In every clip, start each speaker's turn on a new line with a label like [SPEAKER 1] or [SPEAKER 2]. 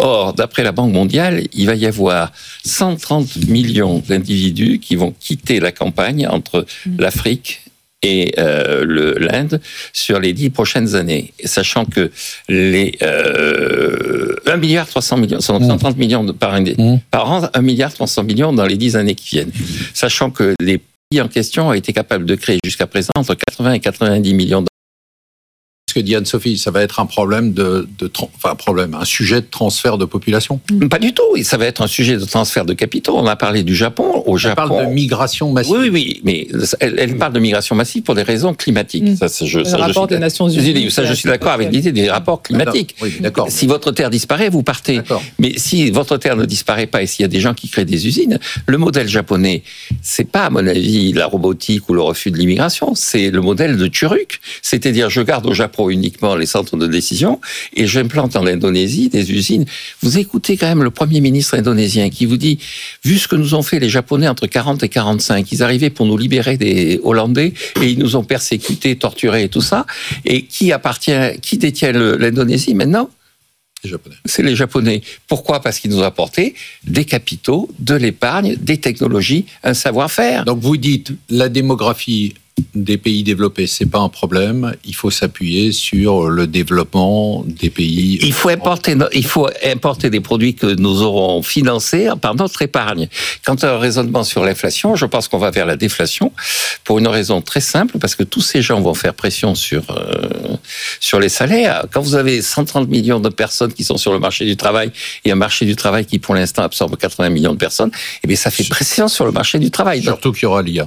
[SPEAKER 1] Or, d'après la Banque mondiale, il va y avoir 130 millions d'individus qui vont quitter la campagne entre l'Afrique et l'Inde sur les 10 prochaines années. Et sachant que les 1,3 milliard, 130 millions par an, 1,3 milliard dans les 10 années qui viennent. Sachant que les pays en question ont été capables de créer jusqu'à présent entre 80 et 90 millions d'euros.
[SPEAKER 2] Ce que dit Anne-Sophie, ça va être un problème un sujet de transfert de population.
[SPEAKER 1] Pas du tout, ça va être un sujet de transfert de capitaux. On a parlé du Japon.
[SPEAKER 2] Elle parle de migration massive.
[SPEAKER 1] Oui, mais elle parle de migration massive pour des raisons climatiques.
[SPEAKER 3] Le rapport des Nations Unies.
[SPEAKER 1] Ça, je suis d'accord avec l'idée des rapports climatiques.
[SPEAKER 2] Oui, d'accord.
[SPEAKER 1] Si votre terre disparaît, vous partez.
[SPEAKER 2] D'accord.
[SPEAKER 1] Mais si votre terre ne disparaît pas et s'il y a des gens qui créent des usines, le modèle japonais, c'est pas, à mon avis, la robotique ou le refus de l'immigration, c'est le modèle de Turuk. C'est-à-dire, je garde au Japon uniquement les centres de décision et j'implante en Indonésie des usines. Vous écoutez quand même le Premier ministre indonésien qui vous dit, vu ce que nous ont fait les Japonais entre 40 et 45, ils arrivaient pour nous libérer des Hollandais et ils nous ont persécutés, torturés et tout ça. Et qui détient l'Indonésie maintenant ?
[SPEAKER 2] Les Japonais.
[SPEAKER 1] C'est les Japonais. Pourquoi ? Parce qu'ils nous ont apporté des capitaux, de l'épargne, des technologies, un savoir-faire.
[SPEAKER 2] Donc vous dites, la démographie des pays développés, c'est pas un problème. Il faut s'appuyer sur le développement des pays.
[SPEAKER 1] Il faut importer des produits que nous aurons financés par notre épargne. Quant à un raisonnement sur l'inflation, je pense qu'on va vers la déflation pour une raison très simple, parce que tous ces gens vont faire pression sur les salaires. Quand vous avez 130 millions de personnes qui sont sur le marché du travail et un marché du travail qui, pour l'instant, absorbe 80 millions de personnes, eh bien, ça fait pression sur le marché du travail.
[SPEAKER 2] Surtout qu'il y aura l'IA.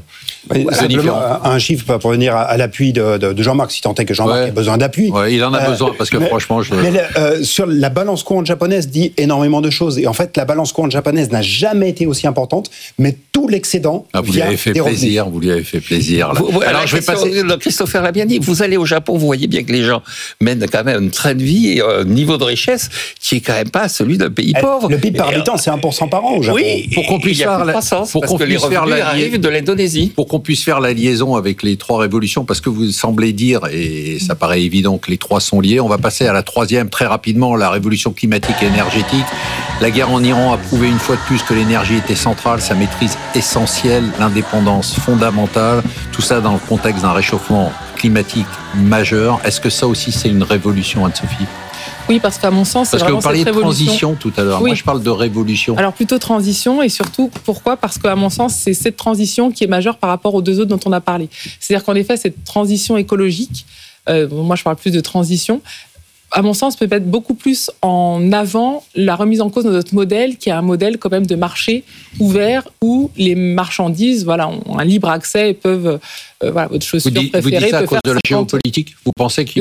[SPEAKER 4] Un chiffre pour venir à l'appui de Jean-Marc, si tant est que Jean-Marc a besoin d'appui.
[SPEAKER 2] Ouais, il en a besoin, parce que franchement...
[SPEAKER 4] sur la balance courante japonaise dit énormément de choses. Et en fait, la balance courante japonaise n'a jamais été aussi importante, mais tout l'excédent
[SPEAKER 2] vous lui avez fait plaisir. Là.
[SPEAKER 1] Alors, je vais passer... Christopher l'a bien dit, vous allez au Japon, vous voyez bien que les gens mènent quand même un train de vie et un niveau de richesse qui est quand même pas celui d'un pays pauvre.
[SPEAKER 4] Le PIB par habitant, c'est 1% par an au Japon.
[SPEAKER 1] Oui, pour qu'on puisse faire l'Indonésie.
[SPEAKER 2] Pour qu'on puisse faire la liaison avec les 3 révolutions, parce que vous semblez dire, et ça paraît évident que les 3 sont liés, on va passer à la 3e très rapidement, la révolution climatique et énergétique. La guerre en Iran a prouvé une fois de plus que l'énergie était centrale, sa maîtrise essentielle, l'indépendance fondamentale, tout ça dans le contexte d'un réchauffement climatique majeur. Est-ce que ça aussi c'est une révolution, Anne-Sophie ?
[SPEAKER 3] Oui, parce qu'à mon sens, c'est vraiment cette révolution.
[SPEAKER 2] Parce que vous parliez de transition tout à l'heure.
[SPEAKER 3] Oui.
[SPEAKER 2] Moi, je parle de révolution.
[SPEAKER 3] Alors, plutôt transition, et surtout, pourquoi ? Parce qu'à mon sens, c'est cette transition qui est majeure par rapport aux 2 autres dont on a parlé. C'est-à-dire qu'en effet, cette transition écologique, moi, je parle plus de transition, à mon sens, peut mettre beaucoup plus en avant la remise en cause de notre modèle, qui est un modèle quand même de marché ouvert, où les marchandises ont un libre accès et peuvent, votre chaussure préférée
[SPEAKER 2] vous dites ça à
[SPEAKER 3] peut
[SPEAKER 2] cause
[SPEAKER 3] faire
[SPEAKER 2] de la
[SPEAKER 3] 50...
[SPEAKER 2] géopolitique ? Vous pensez qu'il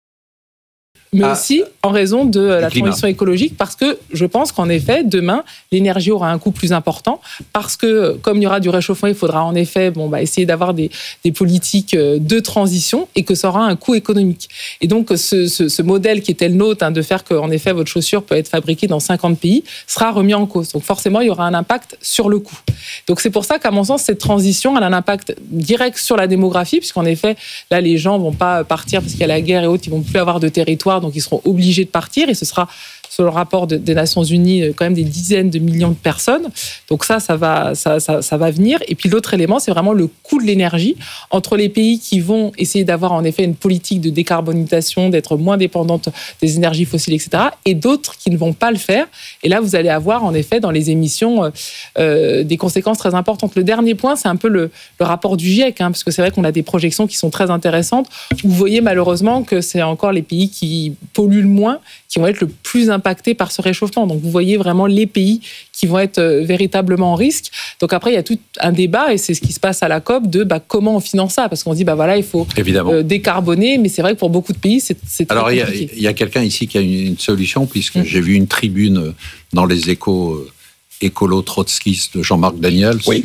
[SPEAKER 3] mais aussi en raison de la transition écologique, parce que je pense qu'en effet, demain, l'énergie aura un coût plus important, parce que comme il y aura du réchauffement, il faudra en effet essayer d'avoir des politiques de transition et que ça aura un coût économique. Et donc, ce modèle qui était le nôtre, de faire qu'en effet, votre chaussure peut être fabriquée dans 50 pays, sera remis en cause. Donc forcément, il y aura un impact sur le coût. Donc c'est pour ça qu'à mon sens, cette transition, elle a un impact direct sur la démographie, puisqu'en effet, là, les gens vont pas partir parce qu'il y a la guerre et autres, ils vont plus avoir de territoire, donc ils seront obligés de partir, et ce sera, sur le rapport des Nations Unies, quand même des dizaines de millions de personnes. Donc ça va venir. Et puis l'autre élément, c'est vraiment le coût de l'énergie entre les pays qui vont essayer d'avoir en effet une politique de décarbonisation, d'être moins dépendantes des énergies fossiles, etc., et d'autres qui ne vont pas le faire. Et là, vous allez avoir en effet dans les émissions des conséquences très importantes. Le dernier point, c'est un peu le rapport du GIEC, parce que c'est vrai qu'on a des projections qui sont très intéressantes, où vous voyez malheureusement que c'est encore les pays qui polluent le moins qui vont être le plus impactés par ce réchauffement. Donc vous voyez vraiment les pays qui vont être véritablement en risque. Donc après, il y a tout un débat, et c'est ce qui se passe à la COP, de comment on finance ça, parce qu'on dit il faut décarboner, mais c'est vrai que pour beaucoup de pays, c'est très compliqué. Alors
[SPEAKER 2] il y a quelqu'un ici qui a une solution, puisque j'ai vu une tribune dans les Échos écolo-trotskiste de Jean-Marc Daniel sur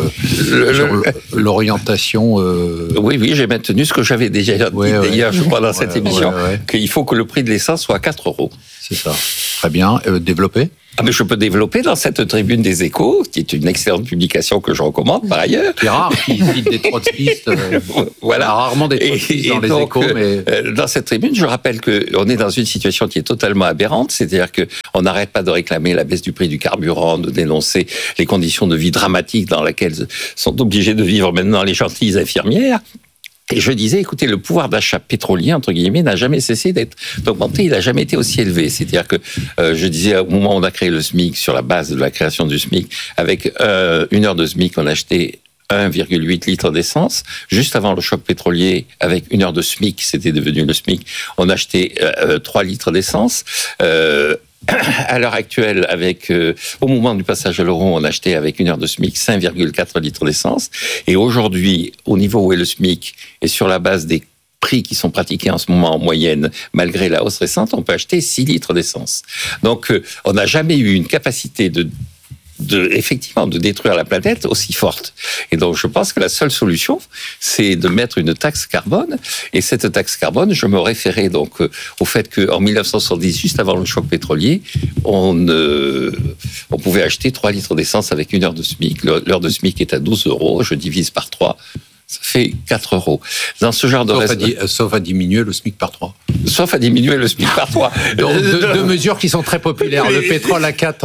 [SPEAKER 2] l'orientation...
[SPEAKER 1] Oui, j'ai maintenu ce que j'avais déjà dit d'ailleurs, je crois, dans cette émission, qu'il faut que le prix de l'essence soit à 4 €.
[SPEAKER 2] C'est ça. Très bien. Développer ?
[SPEAKER 1] Ah, mais je peux développer dans cette tribune des Échos, qui est une excellente publication que je recommande par ailleurs.
[SPEAKER 2] C'est rare qu'il cite des trotskistes.
[SPEAKER 1] Voilà.
[SPEAKER 2] Rarement des trotskistes dans les
[SPEAKER 1] donc,
[SPEAKER 2] Échos. Mais...
[SPEAKER 1] dans cette tribune, je rappelle qu'on est dans une situation qui est totalement aberrante, c'est-à-dire qu'on n'arrête pas de réclamer la baisse du prix du carburant, de dénoncer les conditions de vie dramatiques dans lesquelles sont obligées de vivre maintenant les gentilles infirmières. Et je disais, écoutez, le pouvoir d'achat pétrolier, entre guillemets, n'a jamais cessé d'augmenter, il n'a jamais été aussi élevé. C'est-à-dire que, je disais, au moment où on a créé le SMIC, sur la base de la création du SMIC, avec 1 heure de SMIC, on achetait 1,8 litres d'essence. Juste avant le choc pétrolier, avec 1 heure de SMIC, c'était devenu le SMIC, on achetait 3 litres d'essence. À l'heure actuelle, au moment du passage à l'euro, on achetait avec 1 heure de SMIC 5,4 litres d'essence. Et aujourd'hui, au niveau où est le SMIC, et sur la base des prix qui sont pratiqués en ce moment en moyenne, malgré la hausse récente, on peut acheter 6 litres d'essence. Donc, on n'a jamais eu une capacité effectivement de détruire la planète aussi forte. Et donc je pense que la seule solution, c'est de mettre une taxe carbone. Et cette taxe carbone, je me référais donc au fait qu'en 1970, juste avant le choc pétrolier, on pouvait acheter 3 litres d'essence avec 1 heure de SMIC. L'heure de SMIC est à 12 €, je divise par 3. Ça fait 4 €. Dans ce genre
[SPEAKER 2] sauf à diminuer le SMIC par 3.
[SPEAKER 1] Sauf à diminuer le SMIC par 3.
[SPEAKER 2] Deux mesures qui sont très populaires. Le pétrole à 4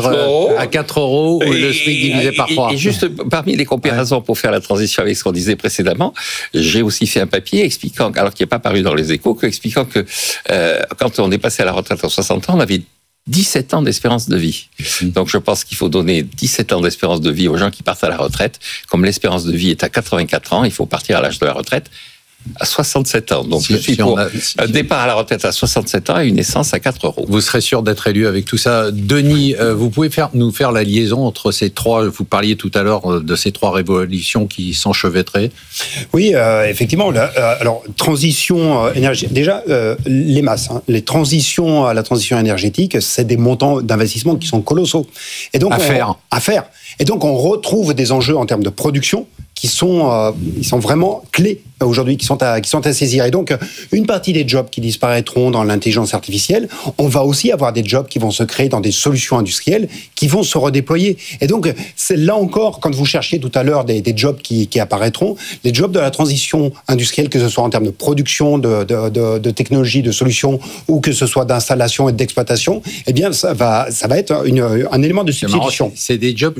[SPEAKER 2] € ou le SMIC divisé par 3.
[SPEAKER 1] Et juste parmi les comparaisons pour faire la transition avec ce qu'on disait précédemment, j'ai aussi fait un papier expliquant, alors qui n'est pas paru dans les Échos, expliquant que quand on est passé à la retraite à 60 ans, on avait 17 ans d'espérance de vie. Donc je pense qu'il faut donner 17 ans d'espérance de vie aux gens qui partent à la retraite. Comme l'espérance de vie est à 84 ans, il faut partir à l'âge de la retraite à 67 ans. Donc je suis pour un départ à la retraite à 67 ans et une naissance à 4 €.
[SPEAKER 2] Vous serez sûr d'être élu avec tout ça. Denis, vous pouvez nous faire la liaison entre ces trois, vous parliez tout à l'heure de ces 3 révolutions qui s'enchevêtraient.
[SPEAKER 4] Oui, effectivement. Alors, transition énergétique. Déjà, les masses, les transitions à la transition énergétique, c'est des montants d'investissement qui sont colossaux. Et donc, à faire. Et donc, on retrouve des enjeux en termes de production qui sont vraiment clés aujourd'hui, qui sont à saisir. Et donc, une partie des jobs qui disparaîtront dans l'intelligence artificielle, on va aussi avoir des jobs qui vont se créer dans des solutions industrielles qui vont se redéployer. Et donc, c'est là encore, quand vous cherchiez tout à l'heure des jobs qui apparaîtront, les jobs de la transition industrielle, que ce soit en termes de production, de technologie, de solutions, ou que ce soit d'installation et d'exploitation, eh bien, ça va être un élément de substitution.
[SPEAKER 2] C'est des jobs,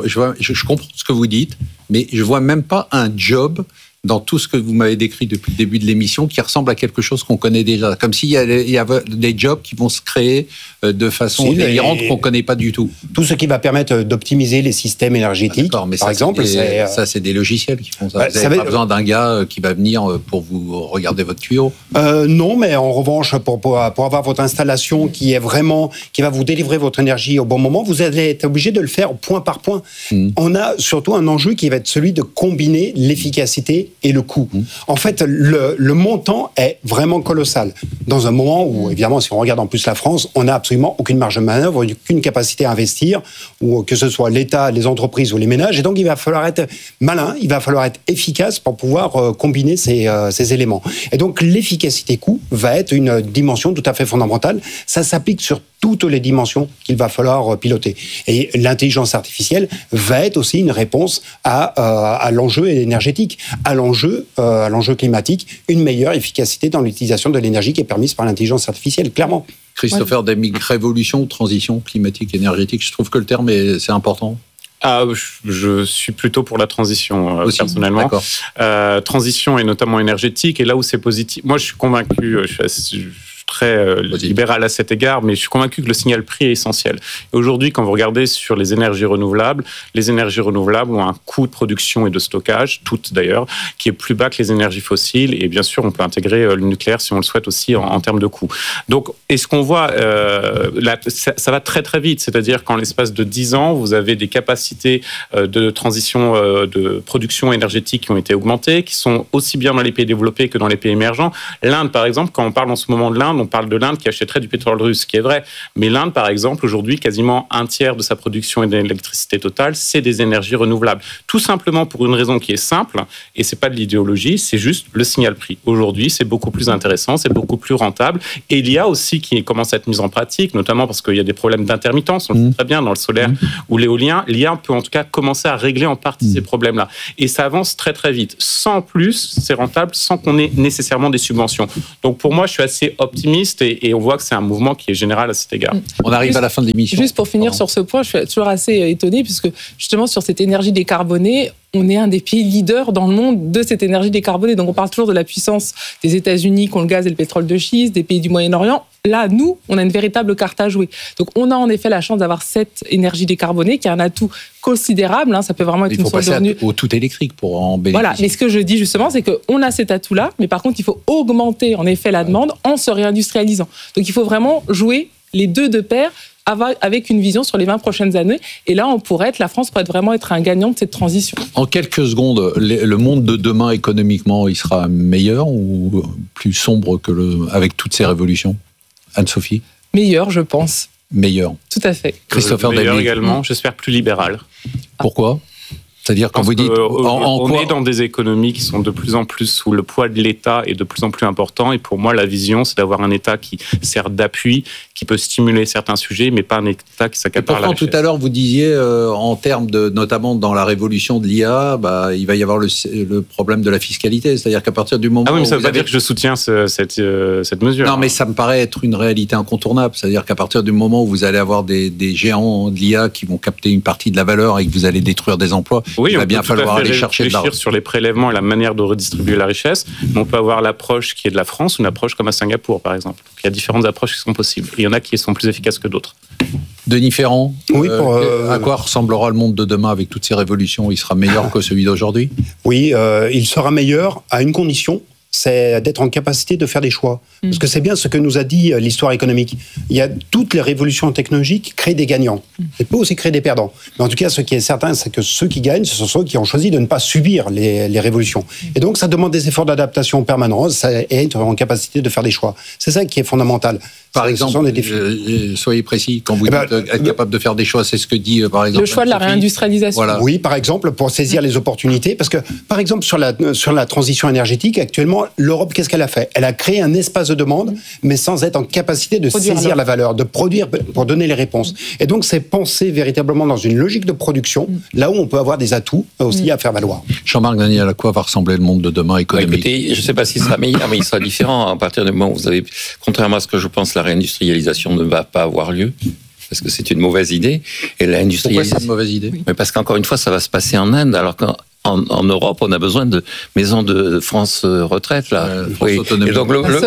[SPEAKER 2] je comprends ce que vous dites, mais je vois même pas un job dans tout ce que vous m'avez décrit depuis le début de l'émission qui ressemble à quelque chose qu'on connaît déjà. Comme s'il y avait des jobs qui vont se créer de façon délirante qu'on ne connaît pas du tout.
[SPEAKER 4] Tout ce qui va permettre d'optimiser les systèmes énergétiques, par exemple.
[SPEAKER 2] Ça, c'est des logiciels qui font ça. Vous n'avez pas besoin d'un gars qui va venir pour vous regarder votre tuyau.
[SPEAKER 4] Non, mais en revanche, pour avoir votre installation qui va vous délivrer votre énergie au bon moment, vous allez être obligé de le faire point par point. On a surtout un enjeu qui va être celui de combiner l'efficacité et le coût. En fait, le montant est vraiment colossal. Dans un moment où, évidemment, si on regarde en plus la France, on n'a absolument aucune marge de manœuvre, aucune capacité à investir, ou que ce soit l'État, les entreprises ou les ménages. Et donc, il va falloir être malin, il va falloir être efficace pour pouvoir combiner ces éléments. Et donc, l'efficacité coût va être une dimension tout à fait fondamentale. Ça s'applique sur toutes les dimensions qu'il va falloir piloter. Et l'intelligence artificielle va être aussi une réponse à l'enjeu énergétique, à l'enjeu climatique, une meilleure efficacité dans l'utilisation de l'énergie qui est permise par l'intelligence artificielle, clairement.
[SPEAKER 2] Christopher Demming, révolution, transition climatique, énergétique, je trouve que le terme, c'est important.
[SPEAKER 5] Je suis plutôt pour la transition, personnellement. Transition et notamment énergétique, et là où c'est positif. Moi, je suis convaincu, je suis très libéral à cet égard, mais je suis convaincu que le signal prix est essentiel. Et aujourd'hui, quand vous regardez sur les énergies renouvelables ont un coût de production et de stockage, toutes d'ailleurs, qui est plus bas que les énergies fossiles. Et bien sûr, on peut intégrer le nucléaire si on le souhaite aussi en termes de coût. Donc, et ce qu'on voit, ça va très très vite. C'est-à-dire qu'en l'espace de 10 ans, vous avez des capacités de transition de production énergétique qui ont été augmentées, qui sont aussi bien dans les pays développés que dans les pays émergents. L'Inde, par exemple, quand on parle en ce moment de l'Inde, l'Inde, on parle de l'Inde qui achèterait du pétrole russe, ce qui est vrai. Mais l'Inde, par exemple, aujourd'hui, quasiment un tiers de sa production d'électricité totale, c'est des énergies renouvelables. Tout simplement pour une raison qui est simple, et c'est pas de l'idéologie, c'est juste le signal prix. Aujourd'hui, c'est beaucoup plus intéressant, c'est beaucoup plus rentable. Et il y a aussi qui commence à être mise en pratique, notamment parce qu'il y a des problèmes d'intermittence, on le sait très bien dans le solaire ou l'éolien. L'IA peut en tout cas commencer à régler en partie ces problèmes-là. Et ça avance très très vite. Sans plus, c'est rentable, sans qu'on ait nécessairement des subventions. Donc pour moi, je suis assez optimiste et on voit que c'est un mouvement qui est général à cet égard.
[SPEAKER 2] On arrive à la fin de l'émission.
[SPEAKER 3] Juste pour finir sur ce point, je suis toujours assez étonnée puisque justement sur cette énergie décarbonée, on est un des pays leaders dans le monde de cette énergie décarbonée. Donc on parle toujours de la puissance des États-Unis qui ont le gaz et le pétrole de schiste, des pays du Moyen-Orient. Là, nous, on a une véritable carte à jouer. Donc on a en effet la chance d'avoir cette énergie décarbonée qui est un atout considérable. Ça peut vraiment être une source de revenus.
[SPEAKER 2] Il faut passer au tout électrique pour en bénéficier.
[SPEAKER 3] Voilà, mais ce que je dis justement, c'est qu'on a cet atout-là, mais par contre, il faut augmenter en effet la demande en se réindustrialisant. Donc il faut vraiment jouer les deux de pair avec une vision sur les 20 prochaines années. Et là, la France pourrait vraiment être un gagnant de cette transition.
[SPEAKER 2] En quelques secondes, le monde de demain économiquement, il sera meilleur ou plus sombre avec toutes ces révolutions ? Anne-Sophie ?
[SPEAKER 3] Meilleur, je pense.
[SPEAKER 2] Meilleur.
[SPEAKER 3] Tout à fait.
[SPEAKER 2] Christopher
[SPEAKER 5] meilleur
[SPEAKER 2] David.
[SPEAKER 5] également, j'espère plus libéral.
[SPEAKER 2] Pourquoi ? C'est-à-dire quand vous dites
[SPEAKER 5] on est dans des économies qui sont de plus en plus sous le poids de l'État et de plus en plus important. Et pour moi, la vision, c'est d'avoir un État qui sert d'appui, qui peut stimuler certains sujets, mais pas un État qui s'accapare la richesse.
[SPEAKER 2] Tout à l'heure, vous disiez, en termes notamment dans la révolution de l'IA, il va y avoir le problème de la fiscalité. C'est-à-dire qu'à partir du moment
[SPEAKER 5] où mais ça
[SPEAKER 2] ne
[SPEAKER 5] veut pas dire que je soutiens cette mesure.
[SPEAKER 2] Non, mais ça me paraît être une réalité incontournable. C'est-à-dire qu'à partir du moment où vous allez avoir des géants de l'IA qui vont capter une partie de la valeur et que vous allez détruire des emplois, il va bien falloir aller chercher de l'argent.
[SPEAKER 5] Sur les prélèvements et la manière de redistribuer la richesse, mais on peut avoir l'approche qui est de la France ou une approche comme à Singapour, par exemple. Donc, il y a différentes approches qui sont possibles. Il y en a qui sont plus efficaces que d'autres.
[SPEAKER 2] Denis Ferrand, à quoi ressemblera le monde de demain avec toutes ces révolutions ? Il sera meilleur que celui d'aujourd'hui ?
[SPEAKER 4] Oui, il sera meilleur à une condition, c'est d'être en capacité de faire des choix. Parce que c'est bien ce que nous a dit l'histoire économique. Il y a toutes les révolutions technologiques créent des gagnants. Et peut aussi créer des perdants. Mais en tout cas, ce qui est certain, c'est que ceux qui gagnent, ce sont ceux qui ont choisi de ne pas subir les révolutions. Et donc, ça demande des efforts d'adaptation permanents et être en capacité de faire des choix. C'est ça qui est fondamental.
[SPEAKER 2] Par exemple, soyez précis, quand vous dites être capable de faire des choix, c'est ce que dit, par exemple...
[SPEAKER 3] Le choix de la réindustrialisation.
[SPEAKER 4] Voilà. Oui, par exemple, pour saisir les opportunités. Parce que, par exemple, sur la transition énergétique, actuellement, l'Europe, qu'est-ce qu'elle a fait ? Elle a créé un espace de demande, mais sans être en capacité de saisir la valeur, de produire pour donner les réponses. Et donc, c'est penser véritablement dans une logique de production, là où on peut avoir des atouts aussi à faire valoir.
[SPEAKER 2] Jean-Marc Daniel, à quoi va ressembler le monde de demain économique ?
[SPEAKER 1] Écoutez, je ne sais pas s'il sera meilleur, mais il sera différent à partir du moment où vous avez, contrairement à ce que je pense, la réindustrialisation ne va pas avoir lieu. Parce que c'est une mauvaise idée. Et
[SPEAKER 2] Pourquoi c'est une mauvaise idée ?
[SPEAKER 1] Mais parce qu'encore une fois, ça va se passer en Inde, alors qu'en Europe, on a besoin de maisons de France retraite, là.
[SPEAKER 2] France autonomie.
[SPEAKER 1] Et donc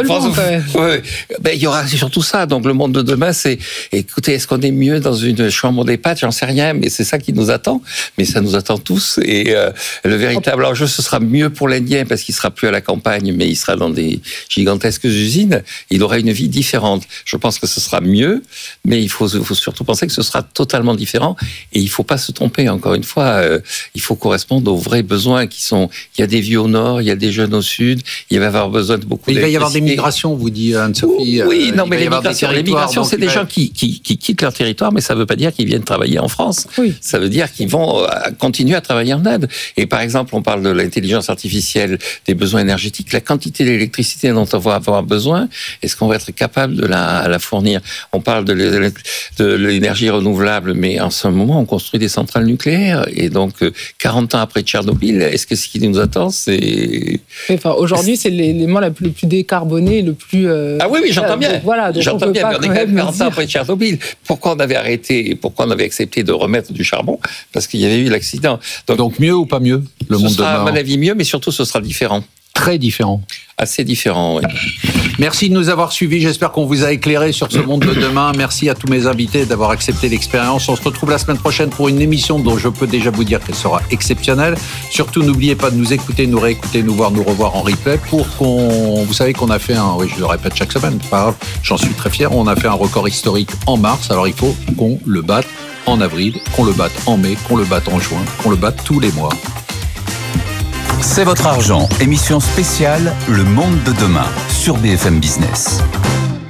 [SPEAKER 1] il y aura surtout ça. Donc le monde de demain, c'est, écoutez, est-ce qu'on est mieux dans une chambre d'EHPAD ? J'en sais rien, mais c'est ça qui nous attend. Mais ça nous attend tous. Et le véritable enjeu, ce sera mieux pour l'Indien, parce qu'il sera plus à la campagne, mais il sera dans des gigantesques usines. Il aura une vie différente. Je pense que ce sera mieux, mais il faut surtout penser que ce sera totalement différent. Et il faut pas se tromper. Encore une fois, il faut correspondre aux vrais besoins qui sont. Il y a des vieux au nord, il y a des jeunes au sud. Il va y avoir besoin de beaucoup.
[SPEAKER 2] Il va y avoir des migrations, vous dit Anne-Sophie.
[SPEAKER 1] Oui, non, mais les migrations, c'est des gens qui quittent leur territoire, mais ça ne veut pas dire qu'ils viennent travailler en France. Oui. Ça veut dire qu'ils vont continuer à travailler en Inde. Et par exemple, on parle de l'intelligence artificielle, des besoins énergétiques, la quantité d'électricité dont on va avoir besoin. Est-ce qu'on va être capable de la fournir ? On parle de l'énergie renouvelable, mais en ce moment, on construit des centrales nucléaires. Et donc, 40 ans après Tchernobyl, est-ce que ce qui nous attend, c'est...
[SPEAKER 3] Enfin, aujourd'hui, c'est l'élément le plus décarboné, le plus...
[SPEAKER 1] Ah oui, j'entends bien.
[SPEAKER 3] Voilà, donc
[SPEAKER 1] j'entends bien, mais on est quand même 40 ans
[SPEAKER 3] dire...
[SPEAKER 1] après Tchernobyl. Pourquoi on avait arrêté, pourquoi on avait accepté de remettre du charbon ? Parce qu'il y avait eu l'accident.
[SPEAKER 2] Donc mieux ou pas mieux, le monde de demain ?
[SPEAKER 1] Ce sera, à mon avis, mieux, mais surtout, ce sera différent.
[SPEAKER 2] Très différent.
[SPEAKER 1] Assez différent, oui.
[SPEAKER 2] Merci de nous avoir suivis. J'espère qu'on vous a éclairé sur ce monde de demain. Merci à tous mes invités d'avoir accepté l'expérience. On se retrouve la semaine prochaine pour une émission dont je peux déjà vous dire qu'elle sera exceptionnelle. Surtout, n'oubliez pas de nous écouter, nous réécouter, nous voir, nous revoir en replay vous savez qu'on a fait oui, je le répète chaque semaine, c'est pas grave, j'en suis très fier. On a fait un record historique en mars. Alors, il faut qu'on le batte en avril, qu'on le batte en mai, qu'on le batte en juin, qu'on le batte tous les mois.
[SPEAKER 6] C'est votre argent, émission spéciale Le Monde de demain sur BFM Business.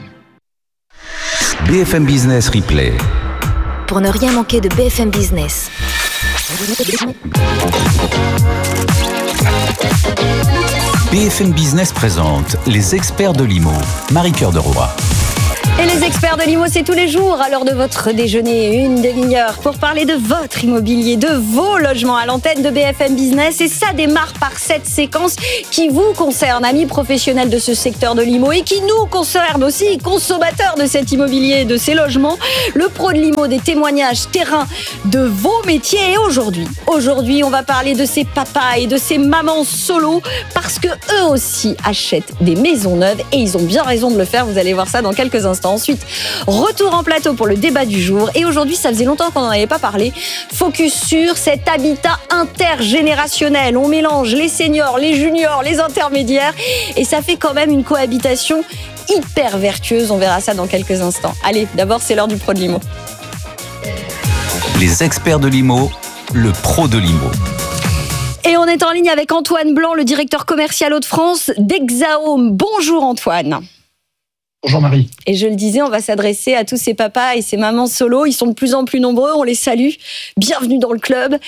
[SPEAKER 6] BFM Business Replay.
[SPEAKER 7] Pour ne rien manquer de BFM Business.
[SPEAKER 6] BFM Business présente les experts de l'IMO. Marie-Cœur de Roy.
[SPEAKER 8] Et les experts de l'IMO, c'est tous les jours à l'heure de votre déjeuner, une demi-heure pour parler de votre immobilier, de vos logements à l'antenne de BFM Business. Et ça démarre par cette séquence qui vous concerne, amis professionnels de ce secteur de l'IMO, et qui nous concerne aussi, consommateurs de cet immobilier, de ces logements. Le pro de l'IMO, des témoignages terrain de vos métiers. Et aujourd'hui, on va parler de ces papas et de ces mamans solo, parce que eux aussi achètent des maisons neuves et ils ont bien raison de le faire. Vous allez voir ça dans quelques instants. Ensuite, retour en plateau pour le débat du jour. Et aujourd'hui, ça faisait longtemps qu'on n'en avait pas parlé. Focus sur cet habitat intergénérationnel. On mélange les seniors, les juniors, les intermédiaires. Et ça fait quand même une cohabitation hyper vertueuse. On verra ça dans quelques instants. Allez, d'abord, c'est l'heure du pro de l'IMO.
[SPEAKER 6] Les experts de l'IMO, le pro de l'IMO.
[SPEAKER 8] Et on est en ligne avec Antoine Blanc, le directeur commercial Hauts-de-France d'Hexahome. Bonjour Antoine.
[SPEAKER 9] Bonjour Marie.
[SPEAKER 8] Et je le disais, on va s'adresser à tous ces papas et ces mamans solo. Ils sont de plus en plus nombreux, on les salue. Bienvenue dans le club.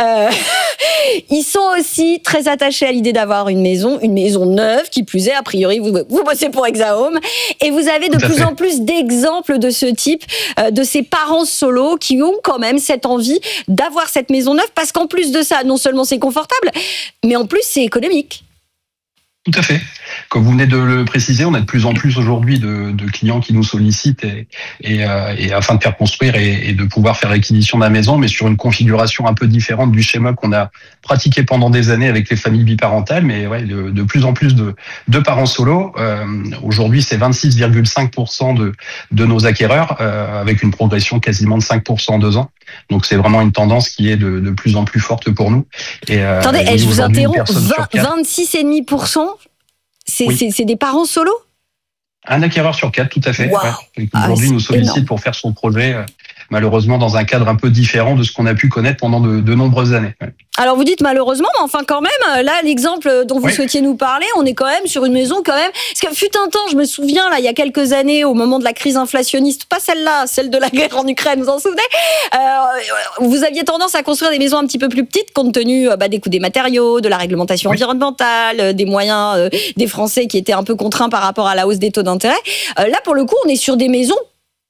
[SPEAKER 8] Ils sont aussi très attachés à l'idée d'avoir une maison neuve, qui plus est, a priori, vous bossez pour Hexahome. Et vous avez de plus en plus d'exemples de ce type, de ces parents solo qui ont quand même cette envie d'avoir cette maison neuve, parce qu'en plus de ça, non seulement c'est confortable, mais en plus c'est économique.
[SPEAKER 9] Tout à fait. Comme vous venez de le préciser, on a de plus en plus aujourd'hui de clients qui nous sollicitent et afin de faire construire et de pouvoir faire l'acquisition de la maison, mais sur une configuration un peu différente du schéma qu'on a pratiqué pendant des années avec les familles biparentales, mais ouais, de plus en plus de parents solo. Aujourd'hui, c'est 26,5% de nos acquéreurs, avec une progression quasiment de 5% en 2 ans. Donc c'est vraiment une tendance qui est de plus en plus forte pour nous.
[SPEAKER 8] Attendez, je vous interromps, 26,5%, c'est des parents solo ?
[SPEAKER 9] Un acquéreur sur 4, tout à fait.
[SPEAKER 8] Wow.
[SPEAKER 9] Ouais. Aujourd'hui, nous sollicite énorme pour faire son projet, malheureusement dans un cadre un peu différent de ce qu'on a pu connaître pendant de nombreuses années. Ouais.
[SPEAKER 8] Alors vous dites malheureusement, mais enfin quand même, là l'exemple dont vous souhaitiez nous parler, on est quand même sur une maison quand même. Parce que fut un temps, je me souviens là, il y a quelques années, au moment de la crise inflationniste, pas celle-là, celle de la guerre en Ukraine, vous en souvenez, vous aviez tendance à construire des maisons un petit peu plus petites compte tenu des coûts des matériaux, de la réglementation environnementale, des moyens des Français qui étaient un peu contraints par rapport à la hausse des taux d'intérêt. Là pour le coup, on est sur des maisons,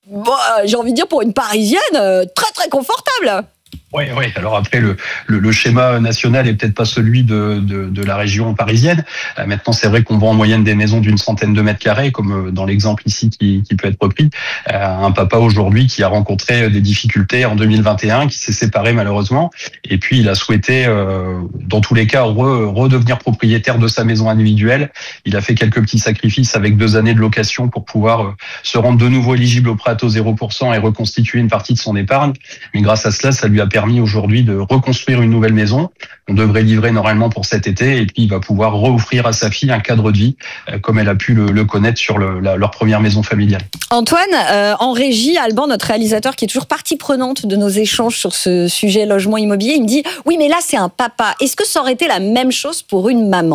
[SPEAKER 8] j'ai envie de dire pour une Parisienne, très très confortable.
[SPEAKER 9] Oui. Alors après, le schéma national est peut-être pas celui de la région parisienne. Maintenant, c'est vrai qu'on vend en moyenne des maisons d'une centaine de mètres carrés, comme dans l'exemple ici qui peut être repris. Un papa aujourd'hui qui a rencontré des difficultés en 2021, qui s'est séparé malheureusement, et puis il a souhaité, dans tous les cas, redevenir propriétaire de sa maison individuelle. Il a fait quelques petits sacrifices avec 2 années de location pour pouvoir se rendre de nouveau éligible au prêt à taux 0% et reconstituer une partie de son épargne. Mais grâce à cela, ça lui a permis aujourd'hui de reconstruire une nouvelle maison. On devrait livrer normalement pour cet été, et puis il va pouvoir reoffrir à sa fille un cadre de vie comme elle a pu le connaître sur leur première maison familiale.
[SPEAKER 8] Antoine, en régie, Alban, notre réalisateur qui est toujours partie prenante de nos échanges sur ce sujet logement immobilier, il me dit « Oui, mais là c'est un papa. Est-ce que ça aurait été la même chose pour une maman ?»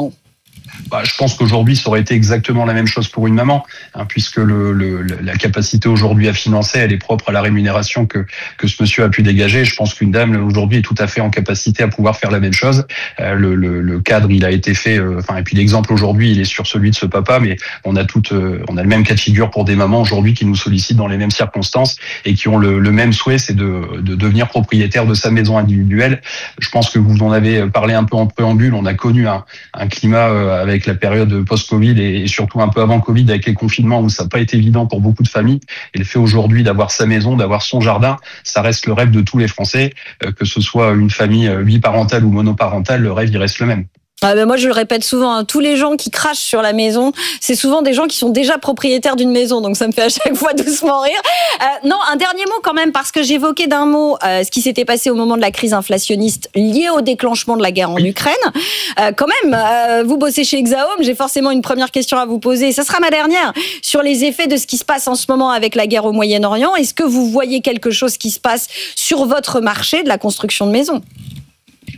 [SPEAKER 9] Je pense qu'aujourd'hui, ça aurait été exactement la même chose pour une maman, puisque la capacité aujourd'hui à financer, elle est propre à la rémunération que ce monsieur a pu dégager. Je pense qu'une dame aujourd'hui est tout à fait en capacité à pouvoir faire la même chose. Le cadre, il a été fait. Et puis l'exemple aujourd'hui, il est sur celui de ce papa, mais on a le même cas de figure pour des mamans aujourd'hui qui nous sollicitent dans les mêmes circonstances et qui ont le même souhait, c'est de devenir propriétaire de sa maison individuelle. Je pense que vous en avez parlé un peu en préambule. On a connu un climat avec la période post-Covid et surtout un peu avant Covid avec les confinements où ça n'a pas été évident pour beaucoup de familles. Et le fait aujourd'hui d'avoir sa maison, d'avoir son jardin, ça reste le rêve de tous les Français, que ce soit une famille biparentale ou monoparentale, le rêve il reste le même.
[SPEAKER 8] Moi, je le répète souvent, tous les gens qui crachent sur la maison, c'est souvent des gens qui sont déjà propriétaires d'une maison, donc ça me fait à chaque fois doucement rire. Non, un dernier mot quand même, parce que j'évoquais d'un mot ce qui s'était passé au moment de la crise inflationniste liée au déclenchement de la guerre en Ukraine. Quand même, vous bossez chez Hexahome, j'ai forcément une première question à vous poser, et ça sera ma dernière, sur les effets de ce qui se passe en ce moment avec la guerre au Moyen-Orient. Est-ce que vous voyez quelque chose qui se passe sur votre marché de la construction de maisons ?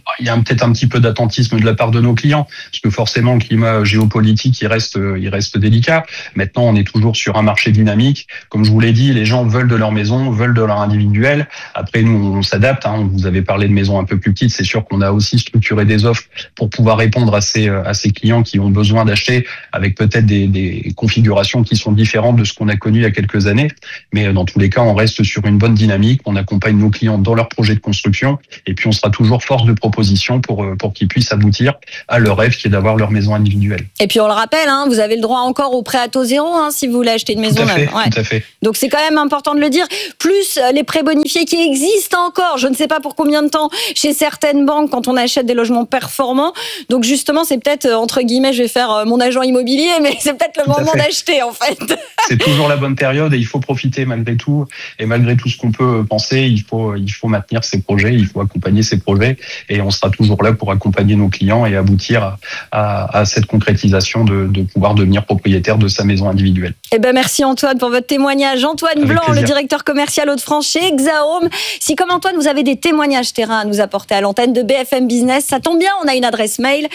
[SPEAKER 9] il y a peut-être un petit peu d'attentisme de la part de nos clients, parce que forcément le climat géopolitique il reste délicat. Maintenant, on est toujours sur un marché dynamique. Comme je vous l'ai dit, les gens veulent de leur maison, veulent de leur individuel. Après, nous, on s'adapte. Vous avez parlé de maisons un peu plus petites. C'est sûr qu'on a aussi structuré des offres pour pouvoir répondre à ces clients qui ont besoin d'acheter avec peut-être des configurations qui sont différentes de ce qu'on a connu il y a quelques années. Mais dans tous les cas, on reste sur une bonne dynamique. On accompagne nos clients dans leurs projets de construction et puis on sera toujours force de proposition pour qu'ils puissent aboutir à leur rêve qui est d'avoir leur maison individuelle.
[SPEAKER 8] Et puis on le rappelle, vous avez le droit encore au prêt à taux zéro si vous voulez acheter une maison neuve.
[SPEAKER 9] Tout à fait.
[SPEAKER 8] Donc c'est quand même important de le dire. Plus les prêts bonifiés qui existent encore, je ne sais pas pour combien de temps, chez certaines banques quand on achète des logements performants. Donc justement, c'est peut-être, entre guillemets, je vais faire mon agent immobilier, mais c'est peut-être le moment d'acheter en fait.
[SPEAKER 9] C'est toujours la bonne période et il faut profiter malgré tout. Et malgré tout ce qu'on peut penser, il faut maintenir ses projets, il faut accompagner ses projets et on sera toujours là pour accompagner nos clients et aboutir à cette concrétisation de pouvoir devenir propriétaire de sa maison individuelle.
[SPEAKER 8] Eh ben merci Antoine pour votre témoignage. Antoine Blanc, le directeur commercial Hauts-de-France chez Hexahome. Si comme Antoine, vous avez des témoignages terrain à nous apporter à l'antenne de BFM Business, ça tombe bien, on a une adresse mail,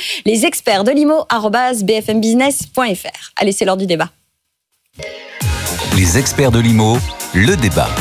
[SPEAKER 8] lesexpertsdelimo@bfmbusiness.fr. Allez, c'est l'heure du débat.
[SPEAKER 6] Les experts de l'IMO, le débat.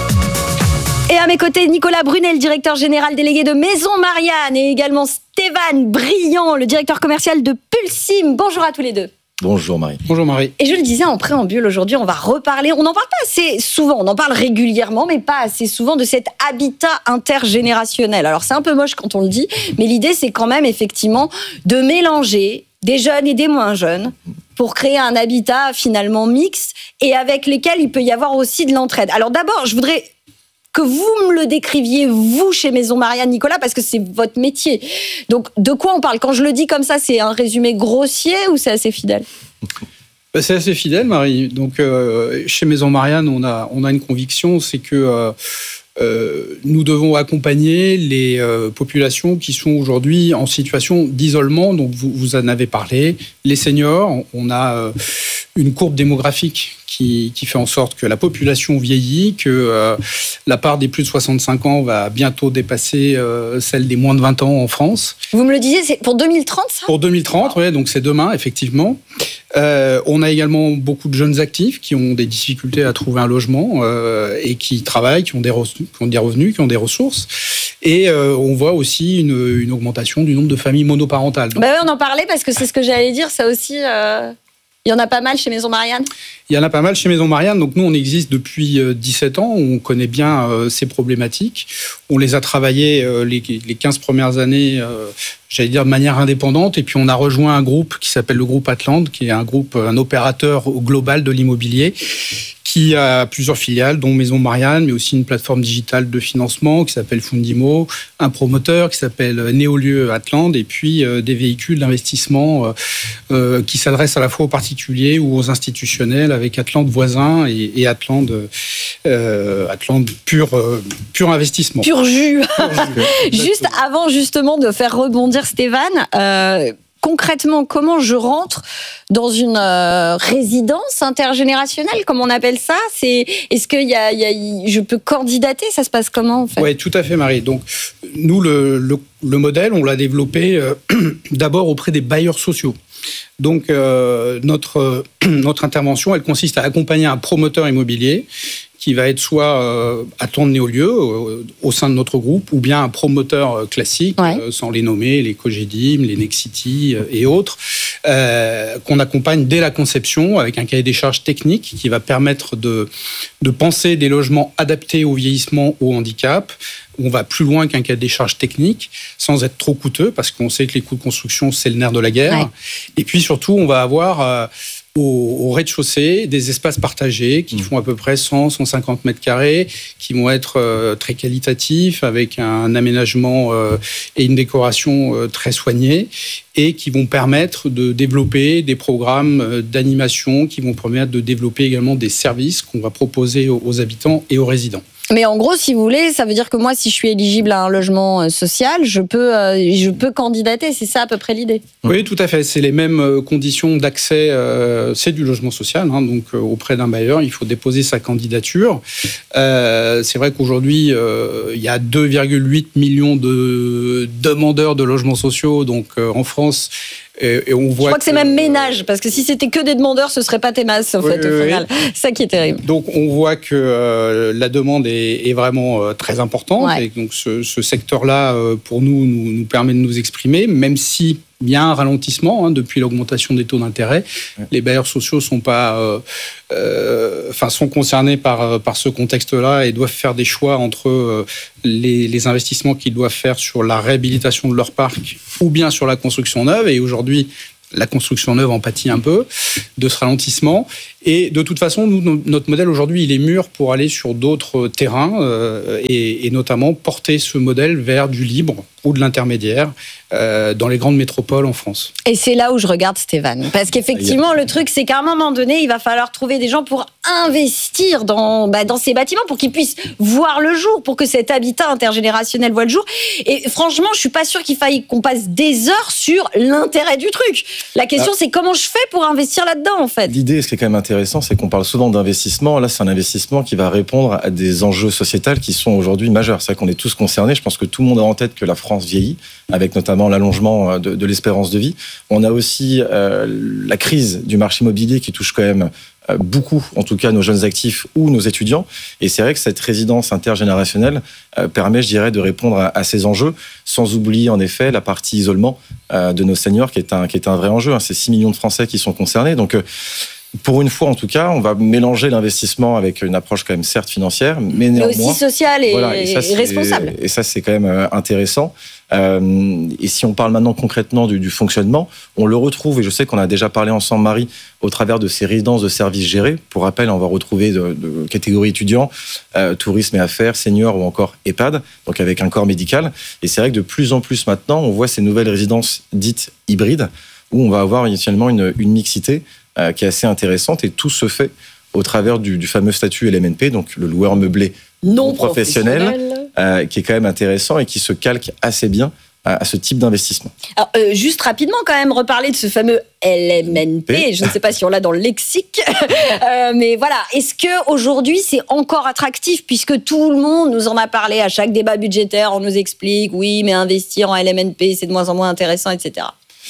[SPEAKER 8] Et à mes côtés, Nicolas Brunet, le directeur général délégué de Maison Marianne, et également Stéphane Briand, le directeur commercial de Pulsim. Bonjour à tous les deux.
[SPEAKER 10] Bonjour Marie.
[SPEAKER 11] Bonjour Marie.
[SPEAKER 8] Et je le disais en préambule, aujourd'hui on va reparler, on n'en parle pas assez souvent, on en parle régulièrement, mais pas assez souvent de cet habitat intergénérationnel. Alors c'est un peu moche quand on le dit, mais l'idée c'est quand même effectivement de mélanger des jeunes et des moins jeunes pour créer un habitat finalement mixte et avec lesquels il peut y avoir aussi de l'entraide. Alors d'abord, je voudrais que vous me le décriviez, vous, chez Maison Marianne, Nicolas, parce que c'est votre métier. Donc, de quoi on parle ? Quand je le dis comme ça, c'est un résumé grossier ou c'est assez fidèle ?
[SPEAKER 11] C'est assez fidèle, Marie. Donc, chez Maison Marianne, on a une conviction, c'est que nous devons accompagner les populations qui sont aujourd'hui en situation d'isolement. Donc, vous en avez parlé. Les seniors, on a une courbe démographique qui fait en sorte que la population vieillit, que la part des plus de 65 ans va bientôt dépasser celle des moins de 20 ans en France.
[SPEAKER 8] Vous me le disiez, c'est pour 2030, ça ?
[SPEAKER 11] Pour 2030, oui, donc c'est demain, effectivement. On a également beaucoup de jeunes actifs qui ont des difficultés à trouver un logement et qui travaillent, qui ont des revenus, qui ont des ressources. Et on voit aussi une augmentation du nombre de familles monoparentales. Donc,
[SPEAKER 8] ouais, on en parlait parce que c'est ce que j'allais dire, ça aussi... Il y en a pas mal chez Maison Marianne ?
[SPEAKER 11] Il y en a pas mal chez Maison Marianne. Donc nous, on existe depuis 17 ans. On connaît bien ces problématiques. On les a travaillées les 15 premières années, j'allais dire de manière indépendante. Et puis on a rejoint un groupe qui s'appelle le groupe Atlante, qui est un opérateur global de l'immobilier, qui a plusieurs filiales, dont Maison Marianne, mais aussi une plateforme digitale de financement qui s'appelle Fundimo, un promoteur qui s'appelle Néolieu Atlante, et puis des véhicules d'investissement qui s'adressent à la fois aux particuliers ou aux institutionnels, avec Atlante voisin et Atlante pur investissement.
[SPEAKER 8] Pur jus. Juste avant justement de faire rebondir Stéphane, concrètement, comment je rentre dans une résidence intergénérationnelle, comme on appelle ça ? Est-ce que je peux candidater ? Ça se passe comment en fait ?
[SPEAKER 11] Oui, tout à fait, Marie. Donc, nous, le modèle, on l'a développé d'abord auprès des bailleurs sociaux. Donc, notre intervention, elle consiste à accompagner un promoteur immobilier qui va être soit Atlante Néolieu au sein de notre groupe, ou bien un promoteur classique, sans les nommer, les Cogedim, les Nexity et autres, qu'on accompagne dès la conception avec un cahier des charges technique qui va permettre de penser des logements adaptés au vieillissement, au handicap. On va plus loin qu'un cahier des charges technique, sans être trop coûteux, parce qu'on sait que les coûts de construction, c'est le nerf de la guerre. Ouais. Et puis surtout, on va avoir au rez-de-chaussée des espaces partagés qui font à peu près 100-150 mètres carrés, qui vont être très qualitatifs, avec un aménagement et une décoration très soignée, et qui vont permettre de développer des programmes d'animation, qui vont permettre de développer également des services qu'on va proposer aux habitants et aux résidents.
[SPEAKER 8] Mais en gros, si vous voulez, ça veut dire que moi, si je suis éligible à un logement social, je peux candidater. C'est ça à peu près l'idée.
[SPEAKER 11] Oui, tout à fait. C'est les mêmes conditions d'accès. C'est du logement social, hein, donc auprès d'un bailleur, il faut déposer sa candidature. C'est vrai qu'aujourd'hui, il y a 2,8 millions de demandeurs de logements sociaux, donc en France. Et on voit
[SPEAKER 8] je crois que c'est même ménage, parce que si c'était que des demandeurs, ce serait pas tes masses, en fait, au final. C'est ça qui est terrible.
[SPEAKER 11] Donc, on voit que la demande est vraiment très importante. Ouais. Et donc, ce secteur-là, pour nous permet de nous exprimer, même si il y a un ralentissement depuis l'augmentation des taux d'intérêt. Ouais. Les bailleurs sociaux sont sont concernés par ce contexte-là et doivent faire des choix entre les investissements qu'ils doivent faire sur la réhabilitation de leur parc ou bien sur la construction neuve. Et aujourd'hui, la construction neuve en pâtit un peu de ce ralentissement. Et de toute façon, notre modèle aujourd'hui, il est mûr pour aller sur d'autres terrains et notamment porter ce modèle vers du libre ou de l'intermédiaire dans les grandes métropoles en France.
[SPEAKER 8] Et c'est là où je regarde Stéphane. Parce qu'effectivement, le truc, c'est qu'à un moment donné, il va falloir trouver des gens pour investir dans ces bâtiments, pour qu'ils puissent voir le jour, pour que cet habitat intergénérationnel voit le jour. Et franchement, je suis pas sûre qu'il faille qu'on passe des heures sur l'intérêt du truc. La question, c'est comment je fais pour investir là-dedans, en fait.
[SPEAKER 10] L'idée, ce qui est quand même intéressant, c'est qu'on parle souvent d'investissement. Là, c'est un investissement qui va répondre à des enjeux sociétals qui sont aujourd'hui majeurs. C'est vrai qu'on est tous concernés. Je pense que tout le monde a en tête que la France vieillit, avec notamment l'allongement de l'espérance de vie. On a aussi la crise du marché immobilier qui touche quand même beaucoup, en tout cas, nos jeunes actifs ou nos étudiants. Et c'est vrai que cette résidence intergénérationnelle permet, je dirais, de répondre à ces enjeux, sans oublier, en effet, la partie isolement de nos seniors, qui est un vrai enjeu. C'est 6 millions de Français qui sont concernés. Donc, pour une fois, en tout cas, on va mélanger l'investissement avec une approche quand même certes financière, mais néanmoins...
[SPEAKER 8] Mais aussi sociale et responsable.
[SPEAKER 10] Et ça, c'est quand même intéressant. Et si on parle maintenant concrètement du fonctionnement, on le retrouve, et je sais qu'on a déjà parlé ensemble, Marie, au travers de ces résidences de services gérées. Pour rappel, on va retrouver de catégories étudiants, tourisme et affaires, seniors ou encore EHPAD, donc avec un corps médical. Et c'est vrai que de plus en plus maintenant, on voit ces nouvelles résidences dites hybrides, où on va avoir initialement une mixité qui est assez intéressante, et tout se fait au travers du fameux statut LMNP, donc le loueur meublé non professionnel, qui est quand même intéressant et qui se calque assez bien à ce type d'investissement.
[SPEAKER 8] Alors, juste rapidement quand même, reparler de ce fameux LMNP, je ne sais pas si on l'a dans le lexique, mais voilà, est-ce qu'aujourd'hui c'est encore attractif, puisque tout le monde nous en a parlé à chaque débat budgétaire, on nous explique, oui, mais investir en LMNP, c'est de moins en moins intéressant, etc.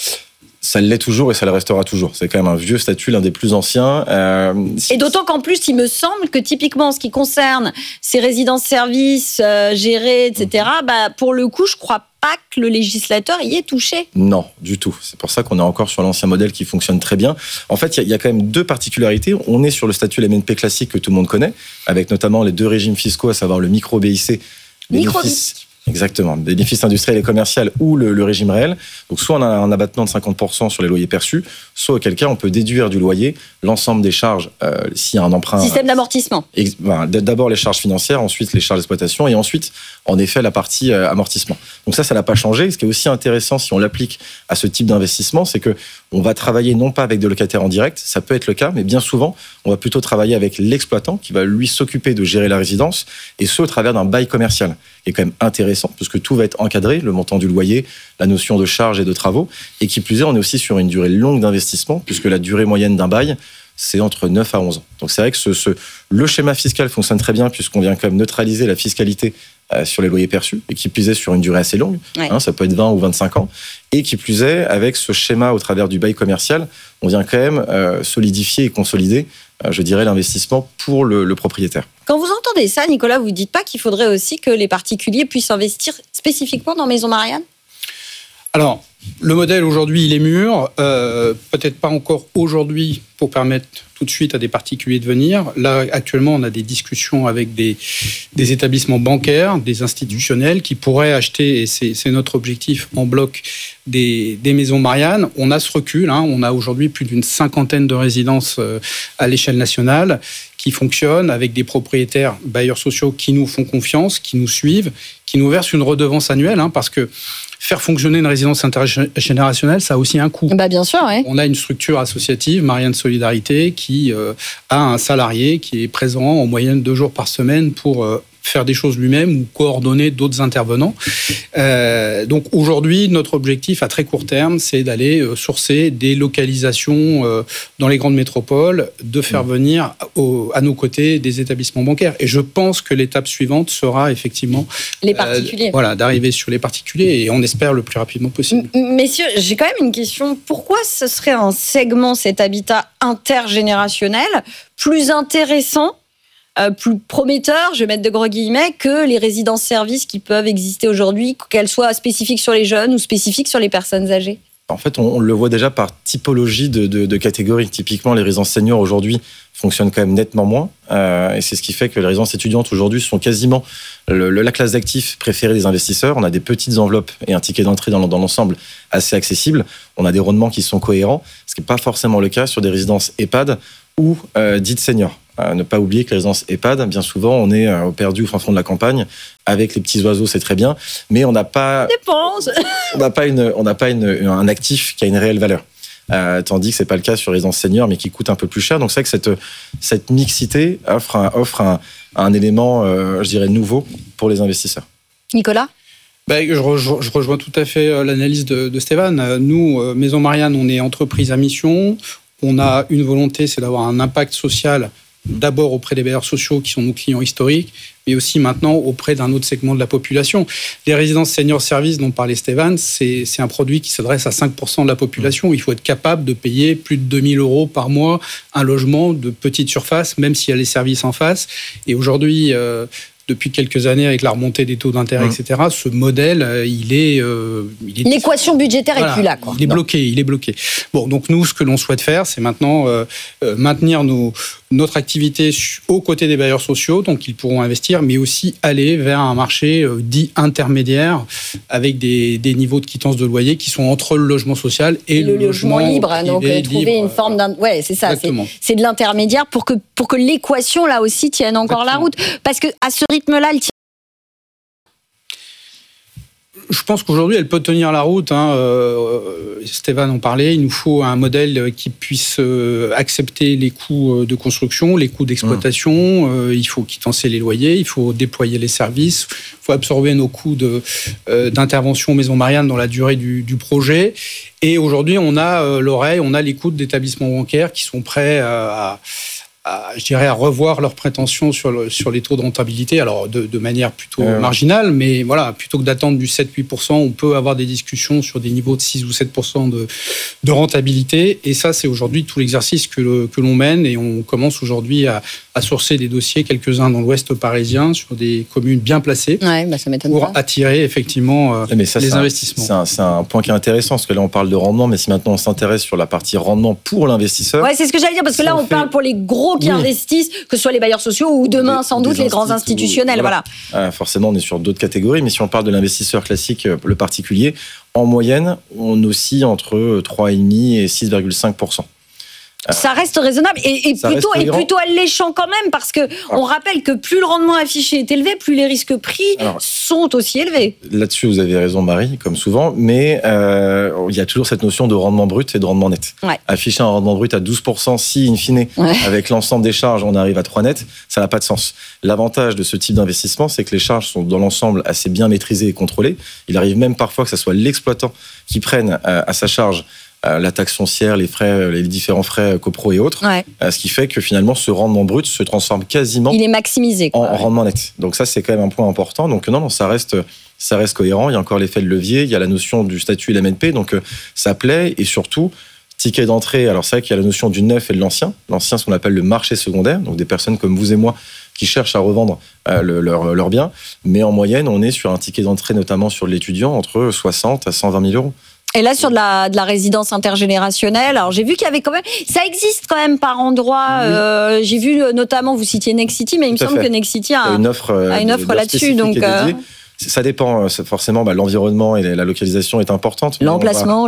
[SPEAKER 10] Ça l'est toujours et ça le restera toujours. C'est quand même un vieux statut, l'un des plus anciens.
[SPEAKER 8] Et d'autant qu'en plus, il me semble que typiquement, en ce qui concerne ces résidences-services gérées, etc., pour le coup, je ne crois pas que le législateur y ait touché.
[SPEAKER 10] Non, du tout. C'est pour ça qu'on est encore sur l'ancien modèle qui fonctionne très bien. En fait, il y a quand même deux particularités. On est sur le statut LMNP classique que tout le monde connaît, avec notamment les deux régimes fiscaux, à savoir le micro-BIC. Exactement, bénéfices industriels et commerciaux ou le régime réel. Donc soit on a un abattement de 50% sur les loyers perçus, soit auquel cas on peut déduire du loyer l'ensemble des charges s'il y a un emprunt.
[SPEAKER 8] Système d'amortissement.
[SPEAKER 10] D'abord les charges financières, ensuite les charges d'exploitation et ensuite en effet la partie amortissement. Donc ça n'a pas changé. Ce qui est aussi intéressant si on l'applique à ce type d'investissement, c'est que on va travailler non pas avec des locataires en direct, ça peut être le cas, mais bien souvent on va plutôt travailler avec l'exploitant qui va lui s'occuper de gérer la résidence, et ce au travers d'un bail commercial qui est quand même intéressant puisque tout va être encadré, le montant du loyer, la notion de charges et de travaux, et qui plus est, on est aussi sur une durée longue d'investissement puisque la durée moyenne d'un bail, c'est entre 9 à 11 ans. Donc c'est vrai que le schéma fiscal fonctionne très bien puisqu'on vient quand même neutraliser la fiscalité sur les loyers perçus, et qui plus est sur une durée assez longue, ça peut être 20 ou 25 ans, et qui plus est, avec ce schéma au travers du bail commercial, on vient quand même solidifier et consolider, je dirais, l'investissement pour le propriétaire.
[SPEAKER 8] Quand vous entendez ça, Nicolas, vous ne dites pas qu'il faudrait aussi que les particuliers puissent investir spécifiquement dans Maison Marianne ?
[SPEAKER 11] Alors, le modèle aujourd'hui, il est mûr, peut-être pas encore aujourd'hui pour permettre tout de suite à des particuliers de venir. Là, actuellement, on a des discussions avec des établissements bancaires, des institutionnels qui pourraient acheter, et c'est notre objectif, en bloc des Maisons Marianne. On a ce recul, on a aujourd'hui plus d'une 50aine de résidences à l'échelle nationale qui fonctionnent avec des propriétaires bailleurs sociaux qui nous font confiance, qui nous suivent, qui nous versent une redevance annuelle, parce que faire fonctionner une résidence intergénérationnelle, ça a aussi un coût.
[SPEAKER 8] Bien sûr, oui.
[SPEAKER 11] On a une structure associative, Marianne Solidarité, qui a un salarié qui est présent en moyenne 2 jours par semaine pour faire des choses lui-même ou coordonner d'autres intervenants. Donc aujourd'hui, notre objectif à très court terme, c'est d'aller sourcer des localisations dans les grandes métropoles, de faire venir à nos côtés des établissements bancaires. Et je pense que l'étape suivante sera effectivement
[SPEAKER 8] les particuliers.
[SPEAKER 11] D'arriver sur les particuliers et on espère le plus rapidement possible.
[SPEAKER 8] Messieurs, j'ai quand même une question. Pourquoi ce serait un segment, cet habitat intergénérationnel, plus intéressant, plus prometteur, je vais mettre de gros guillemets, que les résidences-services qui peuvent exister aujourd'hui, qu'elles soient spécifiques sur les jeunes ou spécifiques sur les personnes âgées?
[SPEAKER 10] En fait, on le voit déjà par typologie de catégories. Typiquement, les résidences seniors aujourd'hui fonctionnent quand même nettement moins. Et c'est ce qui fait que les résidences étudiantes aujourd'hui sont quasiment la classe d'actifs préférée des investisseurs. On a des petites enveloppes et un ticket d'entrée dans l'ensemble assez accessible. On a des rendements qui sont cohérents, ce qui n'est pas forcément le cas sur des résidences EHPAD ou dites seniors. Ne pas oublier que les résidences EHPAD, bien souvent, on est au perdu au fin fond de la campagne. Avec les petits oiseaux, c'est très bien, mais on n'a pas un actif qui a une réelle valeur. Tandis que c'est pas le cas sur les résidences seniors, mais qui coûte un peu plus cher. Donc c'est vrai que cette mixité offre un élément, je dirais, nouveau pour les investisseurs.
[SPEAKER 8] Nicolas ?
[SPEAKER 11] Je rejoins tout à fait l'analyse de Stéphane. Nous, Maison Marianne, on est entreprise à mission. On a une volonté, c'est d'avoir un impact social d'abord auprès des bailleurs sociaux qui sont nos clients historiques, mais aussi maintenant auprès d'un autre segment de la population. Les résidences senior service dont parlait Stéphane, c'est un produit qui s'adresse à 5% de la population. Il faut être capable de payer plus de 2 000 € par mois un logement de petite surface, même s'il y a les services en face. Et aujourd'hui, depuis quelques années, avec la remontée des taux d'intérêt, etc., ce modèle,
[SPEAKER 8] l'équation budgétaire est plus là, quoi.
[SPEAKER 11] Il est bloqué. Bon, donc nous, ce que l'on souhaite faire, c'est maintenant maintenir notre activité aux côtés des bailleurs sociaux, donc ils pourront investir, mais aussi aller vers un marché dit intermédiaire, avec des niveaux de quittance de loyer qui sont entre le logement social et le logement
[SPEAKER 8] libre. Donc trouver une forme c'est ça. C'est de l'intermédiaire pour que l'équation là aussi tienne encore la route, parce que à ce rythme-là,
[SPEAKER 11] je pense qu'aujourd'hui, elle peut tenir la route. Stéphane en parlait. Il nous faut un modèle qui puisse accepter les coûts de construction, les coûts d'exploitation. Il faut quittancer les loyers, il faut déployer les services, il faut absorber nos coûts d'intervention Maison Marianne dans la durée du projet. Et aujourd'hui, on a les coûts d'établissements bancaires qui sont prêts à revoir leurs prétentions sur les taux de rentabilité, alors de manière plutôt marginale, mais voilà, plutôt que d'attendre du 7-8%, on peut avoir des discussions sur des niveaux de 6 ou 7% de rentabilité, et ça, c'est aujourd'hui tout l'exercice que l'on mène, et on commence aujourd'hui à sourcer des dossiers, quelques-uns dans l'ouest parisien, sur des communes bien placées,
[SPEAKER 8] ça m'étonne
[SPEAKER 11] pour attirer effectivement les investissements.
[SPEAKER 10] C'est un point qui est intéressant, parce que là, on parle de rendement, mais si maintenant on s'intéresse sur la partie rendement pour l'investisseur...
[SPEAKER 8] Ouais, c'est ce que j'allais dire, parce que là, on parle pour les gros qui investissent, que ce soit les bailleurs sociaux ou demain, sans doute, les grands institutionnels. Voilà.
[SPEAKER 10] Forcément, on est sur d'autres catégories, mais si on parle de l'investisseur classique, le particulier, en moyenne, on oscille entre 3,5% et 6,5%.
[SPEAKER 8] Ça reste raisonnable et plutôt alléchant quand même, parce que on rappelle que plus le rendement affiché est élevé, plus les risques pris sont aussi élevés.
[SPEAKER 10] Là-dessus, vous avez raison, Marie, comme souvent, mais il y a toujours cette notion de rendement brut et de rendement net. Afficher un rendement brut à 12%, si, in fine, avec l'ensemble des charges, on arrive à 3 net, ça n'a pas de sens. L'avantage de ce type d'investissement, c'est que les charges sont dans l'ensemble assez bien maîtrisées et contrôlées. Il arrive même parfois que ce soit l'exploitant qui prenne à sa charge la taxe foncière, les frais, les différents frais copro et autres, ce qui fait que finalement ce rendement brut se transforme quasiment
[SPEAKER 8] il est maximisé,
[SPEAKER 10] en rendement net. Donc ça, c'est quand même un point important. Donc non, ça reste cohérent. Il y a encore l'effet de levier, il y a la notion du statut LMNP, donc ça plaît, et surtout ticket d'entrée. Alors c'est vrai qu'il y a la notion du neuf et de l'ancien, ce qu'on appelle le marché secondaire, donc des personnes comme vous et moi qui cherchent à revendre leurs biens, mais en moyenne, on est sur un ticket d'entrée, notamment sur l'étudiant, entre 60 à 120 000 €.
[SPEAKER 8] Et là, sur de la résidence intergénérationnelle, alors j'ai vu qu'il y avait quand même... Ça existe quand même par endroits. J'ai vu notamment, vous citiez Nexity, mais il me semble que Nexity a une offre là-dessus. Donc,
[SPEAKER 10] ça dépend, forcément, l'environnement et la localisation est importante.
[SPEAKER 8] L'emplacement.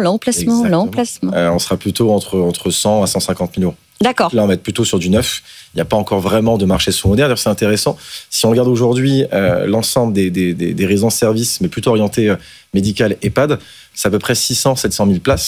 [SPEAKER 10] On sera plutôt entre 100 à 150 000 €.
[SPEAKER 8] D'accord.
[SPEAKER 10] Là, on va être plutôt sur du neuf. Il n'y a pas encore vraiment de marché secondaire. D'ailleurs, c'est intéressant. Si on regarde aujourd'hui l'ensemble des résidences-services, mais plutôt orientées médicales EHPAD, c'est à peu près 600-700 000 places.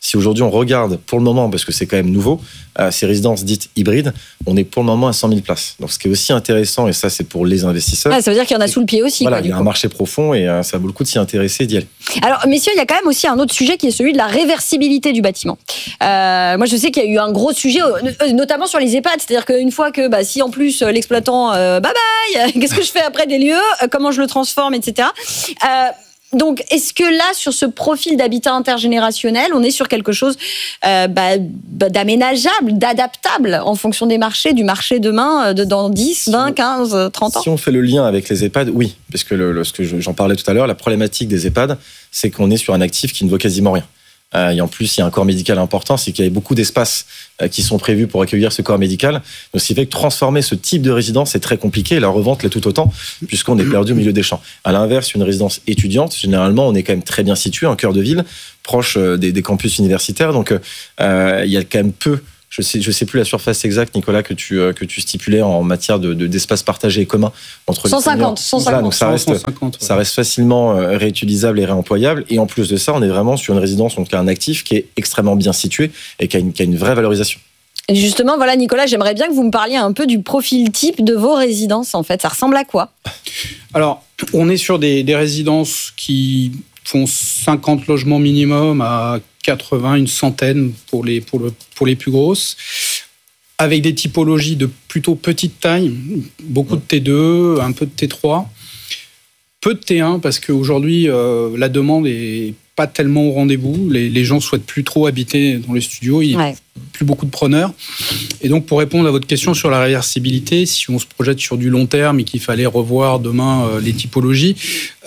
[SPEAKER 10] Si aujourd'hui on regarde pour le moment, parce que c'est quand même nouveau, ces résidences dites hybrides, on est pour le moment à 100 000 places. Donc ce qui est aussi intéressant, et ça c'est pour les investisseurs.
[SPEAKER 8] Ça veut dire qu'il y en a sous le pied aussi.
[SPEAKER 10] Voilà, il y a un marché profond et ça vaut le coup de s'y intéresser et d'y aller.
[SPEAKER 8] Alors messieurs, il y a quand même aussi un autre sujet qui est celui de la réversibilité du bâtiment. Moi je sais qu'il y a eu un gros sujet, notamment sur les EHPAD, c'est-à-dire qu'une fois que si en plus l'exploitant bye bye, qu'est-ce que je fais après des lieux, comment je le transforme, etc. Donc, est-ce que là, sur ce profil d'habitat intergénérationnel, on est sur quelque chose d'aménageable, d'adaptable en fonction des marchés, du marché demain, dans 10, 20, 15, 30 ans?
[SPEAKER 10] Si on fait le lien avec les EHPAD, oui. Parce que j'en parlais tout à l'heure, la problématique des EHPAD, c'est qu'on est sur un actif qui ne vaut quasiment rien. Et en plus, il y a un corps médical important, c'est qu'il y a beaucoup d'espaces qui sont prévus pour accueillir ce corps médical. Donc, ce qui fait que transformer ce type de résidence, c'est très compliqué. Et la revente l'est tout autant, puisqu'on est perdu au milieu des champs. À l'inverse, une résidence étudiante, généralement, on est quand même très bien situé, en cœur de ville, proche des campus universitaires. Donc, il y a quand même peu. Je sais plus la surface exacte, Nicolas, que tu stipulais en matière d'espace partagé et commun entre
[SPEAKER 8] 150.
[SPEAKER 10] Voilà, donc ça reste facilement réutilisable et réemployable. Et en plus de ça, on est vraiment sur une résidence, donc un actif qui est extrêmement bien situé et qui a une vraie valorisation.
[SPEAKER 8] Et justement, voilà, Nicolas, j'aimerais bien que vous me parliez un peu du profil type de vos résidences, en fait. Ça ressemble à quoi? Alors,
[SPEAKER 11] on est sur des résidences qui font 50 logements minimum à 80, une centaine pour les plus grosses, avec des typologies de plutôt petite taille, beaucoup de T2, un peu de T3, peu de T1, parce qu'aujourd'hui, la demande est pas tellement au rendez-vous. Les gens souhaitent plus trop habiter dans les studios. Il n'y a plus beaucoup de preneurs. Et donc, pour répondre à votre question sur la réversibilité, si on se projette sur du long terme et qu'il fallait revoir demain les typologies,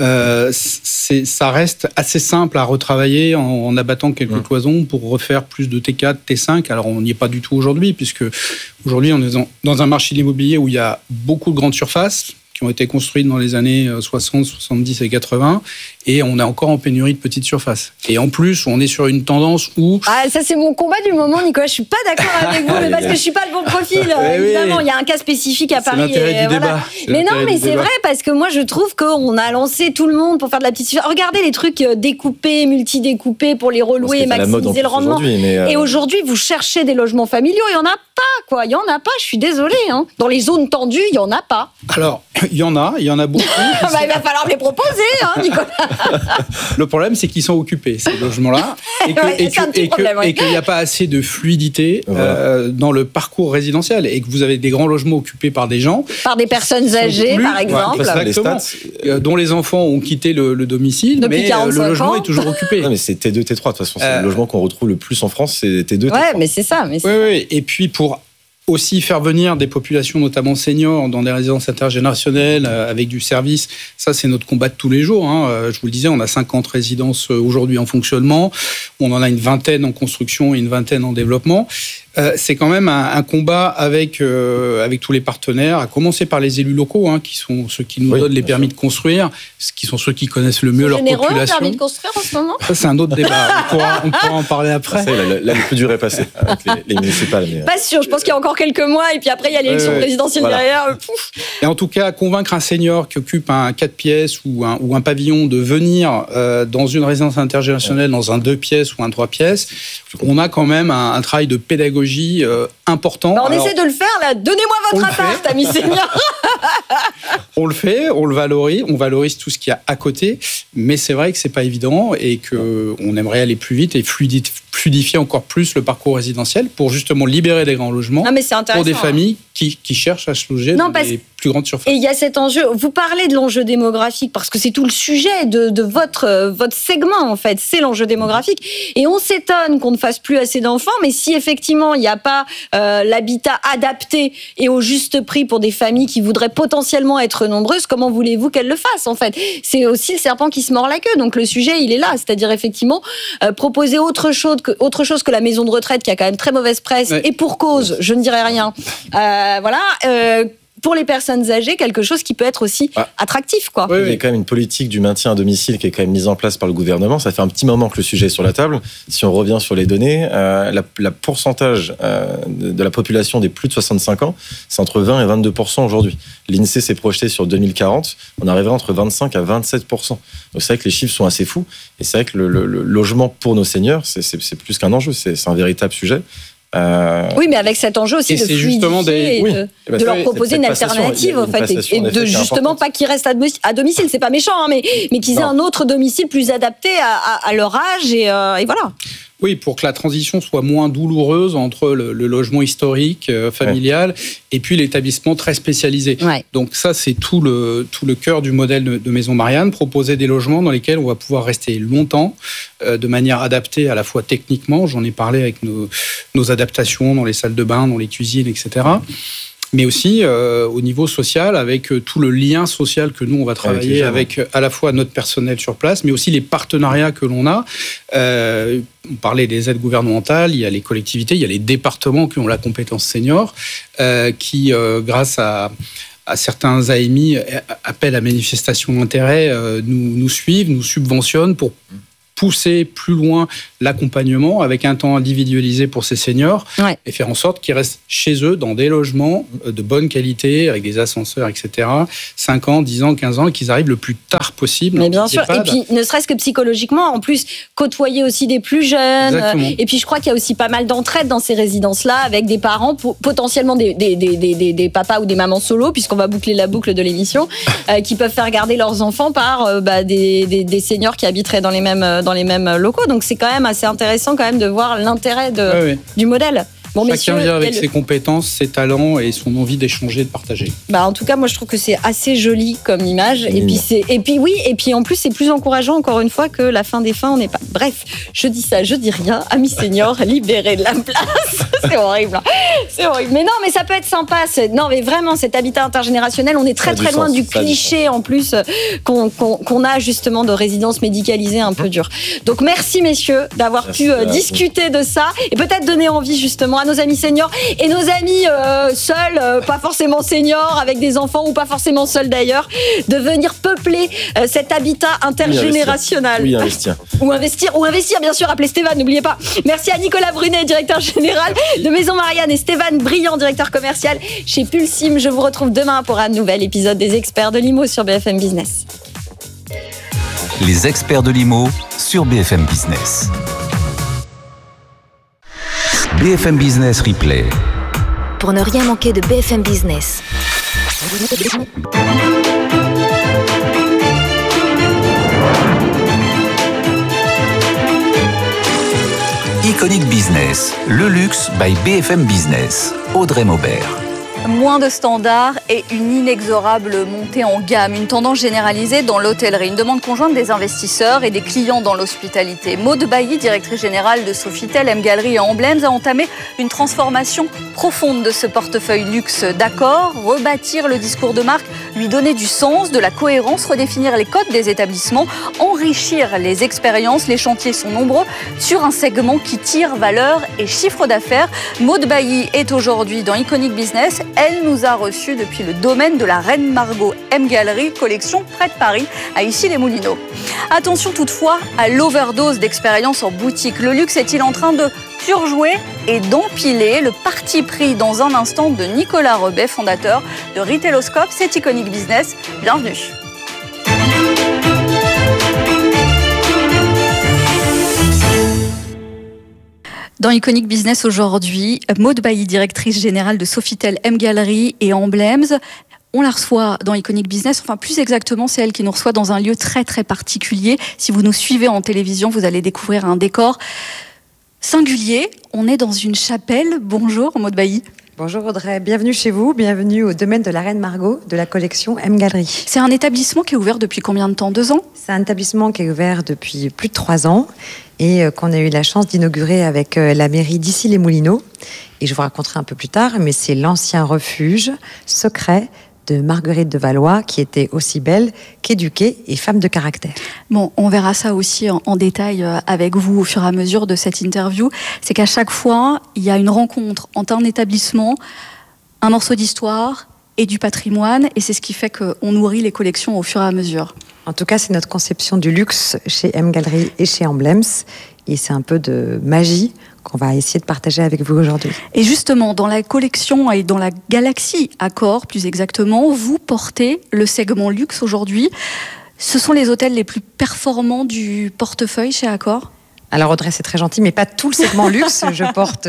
[SPEAKER 11] ça reste assez simple à retravailler en abattant quelques cloisons pour refaire plus de T4, T5. Alors, on n'y est pas du tout aujourd'hui, puisque aujourd'hui, on est dans un marché de l'immobilier où il y a beaucoup de grandes surfaces qui ont été construites dans les années 60, 70 et 80, et on est encore en pénurie de petites surfaces. Et en plus, on est sur une tendance où...
[SPEAKER 8] Ah, ça c'est mon combat du moment, Nicolas, je suis pas d'accord avec vous, mais parce que je suis pas le bon profil, évidemment. Il y a un cas spécifique à Paris.
[SPEAKER 11] C'est l'intérêt du débat.
[SPEAKER 8] Mais non, mais c'est vrai, parce que moi je trouve qu'on a lancé tout le monde pour faire de la petite surface. Regardez les trucs découpés, multi-découpés pour les relouer, maximiser le rendement. Et aujourd'hui, vous cherchez des logements familiaux, il y en a pas, quoi. Il y en a pas, je suis désolée. Dans les zones tendues, il y en a pas.
[SPEAKER 11] Alors, il y en a beaucoup.
[SPEAKER 8] Il va falloir me les proposer, Nicolas.
[SPEAKER 11] Le problème, c'est qu'ils sont occupés, ces logements-là, et qu'il n'y a pas assez de fluidité dans le parcours résidentiel, et que vous avez des grands logements occupés par des gens...
[SPEAKER 8] Par des personnes âgées, par exemple.
[SPEAKER 11] Exactement. Dont les enfants ont quitté le domicile, mais le logement est toujours occupé.
[SPEAKER 10] Non, mais c'est T2, T3. De toute façon, c'est le logement qu'on retrouve le plus en France, c'est T2, T3.
[SPEAKER 8] Ouais, mais c'est ça.
[SPEAKER 11] Oui. Et puis, pour aussi faire venir des populations, notamment seniors, dans des résidences intergénérationnelles avec du service. Ça, c'est notre combat de tous les jours. Je vous le disais, on a 50 résidences aujourd'hui en fonctionnement. On en a une vingtaine en construction et une vingtaine en développement. C'est quand même un combat avec tous les partenaires, à commencer par les élus locaux, qui sont ceux qui nous donnent les permis de construire, qui sont ceux qui connaissent le mieux leur population.
[SPEAKER 8] Généreux, permis de construire en ce moment ?
[SPEAKER 11] Ça, c'est un autre débat. On pourra en parler après.
[SPEAKER 10] Ça, là, le plus dur est passé avec les municipales. Mais...
[SPEAKER 8] Pas sûr. Je pense qu'il y a encore quelques mois, et puis après, il y a l'élection présidentielle derrière.
[SPEAKER 11] Et en tout cas, convaincre un senior qui occupe un 4 pièces ou un pavillon de venir dans une résidence intergénérationnelle, dans un 2 pièces ou un 3 pièces, on a quand même un travail de pédagogie important.
[SPEAKER 8] On essaie de le faire, là. Donnez-moi votre appart, amis seniors.
[SPEAKER 11] On le fait, on valorise tout ce qu'il y a à côté, mais c'est vrai que c'est pas évident et qu'on aimerait aller plus vite et fluidifier encore plus le parcours résidentiel pour justement libérer des grands logements pour des familles qui cherchent à se loger dans des plus grandes surfaces.
[SPEAKER 8] Et il y a cet enjeu, vous parlez de l'enjeu démographique parce que c'est tout le sujet de votre segment en fait, c'est l'enjeu démographique et on s'étonne qu'on ne fasse plus assez d'enfants, mais si effectivement il n'y a pas l'habitat adapté et au juste prix pour des familles qui voudraient potentiellement être nombreuses, comment voulez-vous qu'elles le fassent en fait ? C'est aussi le serpent qui se mord la queue, donc le sujet il est là, c'est-à-dire effectivement proposer autre chose que la maison de retraite qui a quand même très mauvaise presse et pour cause, je ne dirais rien. pour les personnes âgées quelque chose qui peut être aussi attractif, quoi.
[SPEAKER 10] Il y a quand même une politique du maintien à domicile qui est quand même mise en place par le gouvernement. Ça fait un petit moment que le sujet est sur la table. Si on revient sur les données, la pourcentage de la population des plus de 65 ans, c'est entre 20 et 22% aujourd'hui. L'INSEE s'est projeté sur 2040, on arriverait entre 25 à 27%. Donc c'est vrai que les chiffres sont assez fous. Et c'est vrai que le logement pour nos seniors, c'est plus qu'un enjeu, c'est un véritable sujet.
[SPEAKER 8] Oui, mais avec cet enjeu aussi de fluidifier et de leur proposer une alternative, en fait, et de justement pas qu'ils restent à domicile. C'est pas méchant, hein, mais qu'ils aient un autre domicile plus adapté à leur âge et voilà.
[SPEAKER 11] Oui, pour que la transition soit moins douloureuse entre le logement historique, familial, et puis l'établissement très spécialisé. Ouais. Donc ça, c'est tout le cœur du modèle de Maison Marianne, proposer des logements dans lesquels on va pouvoir rester longtemps, de manière adaptée à la fois techniquement, j'en ai parlé avec nos adaptations dans les salles de bain, dans les cuisines, etc., mais aussi au niveau social, avec tout le lien social que nous, on va travailler avec à la fois notre personnel sur place, mais aussi les partenariats que l'on a. On parlait des aides gouvernementales, il y a les collectivités, il y a les départements qui ont la compétence senior, qui, grâce à certains AMI, appellent à manifestation d'intérêt, nous suivent, nous subventionnent pour pousser plus loin l'accompagnement avec un temps individualisé pour ces seniors et faire en sorte qu'ils restent chez eux dans des logements de bonne qualité, avec des ascenseurs, etc. 5 ans, 10 ans, 15 ans, et qu'ils arrivent le plus tard possible.
[SPEAKER 8] Mais bien sûr, et puis ne serait-ce que psychologiquement, en plus, côtoyer aussi des plus jeunes. Exactement. Et puis je crois qu'il y a aussi pas mal d'entraide dans ces résidences-là, avec des parents, potentiellement des papas ou des mamans solo, puisqu'on va boucler la boucle de l'émission, qui peuvent faire garder leurs enfants par des seniors qui habiteraient dans les mêmes locaux. Donc c'est quand même assez intéressant quand même de voir l'intérêt du modèle.
[SPEAKER 11] Bon, chacun vient avec ses compétences, ses talents et son envie d'échanger, de partager.
[SPEAKER 8] En tout cas, moi je trouve que c'est assez joli comme image. Et puis en plus c'est plus encourageant encore une fois que la fin des fins. On n'est pas. Bref, je dis ça, je dis rien. Amis seniors, libérez de la place. C'est horrible. Hein. C'est horrible. Mais non, mais ça peut être sympa. Non, mais vraiment cet habitat intergénérationnel, on est très très loin du cliché en plus qu'on a justement de résidences médicalisées un peu dures. Donc merci messieurs d'avoir pu discuter de ça et peut-être donner envie justement à nos amis seniors et nos amis seuls, pas forcément seniors, avec des enfants ou pas forcément seuls d'ailleurs, de venir peupler cet habitat intergénérationnel.
[SPEAKER 10] Oui, investir.
[SPEAKER 8] Ou investir, bien sûr, appelez Stéphane, n'oubliez pas. Merci à Nicolas Brunet, directeur général de Maison Marianne, et Stéphane Brillant, directeur commercial chez Pulsim. Je vous retrouve demain pour un nouvel épisode des Experts de l'IMO sur BFM Business.
[SPEAKER 6] Les Experts de l'IMO sur BFM Business. BFM Business Replay.
[SPEAKER 7] Pour ne rien manquer de BFM Business.
[SPEAKER 6] Iconic Business, le luxe by BFM Business. Audrey Maubert.
[SPEAKER 12] Moins de standards et une inexorable montée en gamme, une tendance généralisée dans l'hôtellerie, une demande conjointe des investisseurs et des clients dans l'hospitalité. Maude Bailly, directrice générale de Sofitel, M-Gallery et Emblems, a entamé une transformation profonde de ce portefeuille luxe. D'accord, rebâtir le discours de marque, lui donner du sens, de la cohérence, redéfinir les codes des établissements, enrichir les expériences. Les chantiers sont nombreux sur un segment qui tire valeur et chiffre d'affaires. Maude Bailly est aujourd'hui dans Iconic Business. Elle nous a reçus depuis le domaine de la Reine Margot M-Gallery, collection près de Paris, à Issy-les-Moulineaux. Attention toutefois à l'overdose d'expérience en boutique. Le luxe est-il en train de surjouer et d'empiler? Le parti pris dans un instant de Nicolas Rebet, fondateur de Retailoscope. C'est Iconic Business. Bienvenue. Dans Iconic Business aujourd'hui, Maude Bailly, directrice générale de Sofitel M-Gallery et Emblems. On la reçoit dans Iconic Business, enfin plus exactement, c'est elle qui nous reçoit dans un lieu très très particulier. Si vous nous suivez en télévision, vous allez découvrir un décor singulier. On est dans une chapelle. Bonjour Maude Bailly.
[SPEAKER 13] Bonjour Audrey, bienvenue chez vous, bienvenue au domaine de la Reine Margot de la collection M-Gallery.
[SPEAKER 12] C'est un établissement qui est ouvert depuis combien de temps? 2 ans?
[SPEAKER 13] C'est un établissement qui est ouvert depuis plus de 3 ans et qu'on a eu la chance d'inaugurer avec la mairie d'Issy-les-Moulineaux. Et je vous raconterai un peu plus tard, mais c'est l'ancien refuge secret de Marguerite de Valois, qui était aussi belle qu'éduquée et femme de caractère.
[SPEAKER 12] Bon, on verra ça aussi en détail avec vous au fur et à mesure de cette interview. C'est qu'à chaque fois, il y a une rencontre entre un établissement, un morceau d'histoire et du patrimoine, et c'est ce qui fait qu'on nourrit les collections au fur et à mesure.
[SPEAKER 13] En tout cas, c'est notre conception du luxe chez M Gallery et chez Emblems, et c'est un peu de magie qu'on va essayer de partager avec vous aujourd'hui.
[SPEAKER 12] Et justement, dans la collection et dans la galaxie Accor, plus exactement, vous portez le segment luxe aujourd'hui. Ce sont les hôtels les plus performants du portefeuille chez Accor ?
[SPEAKER 13] Alors Audrey, c'est très gentil, mais pas tout le segment luxe. Je porte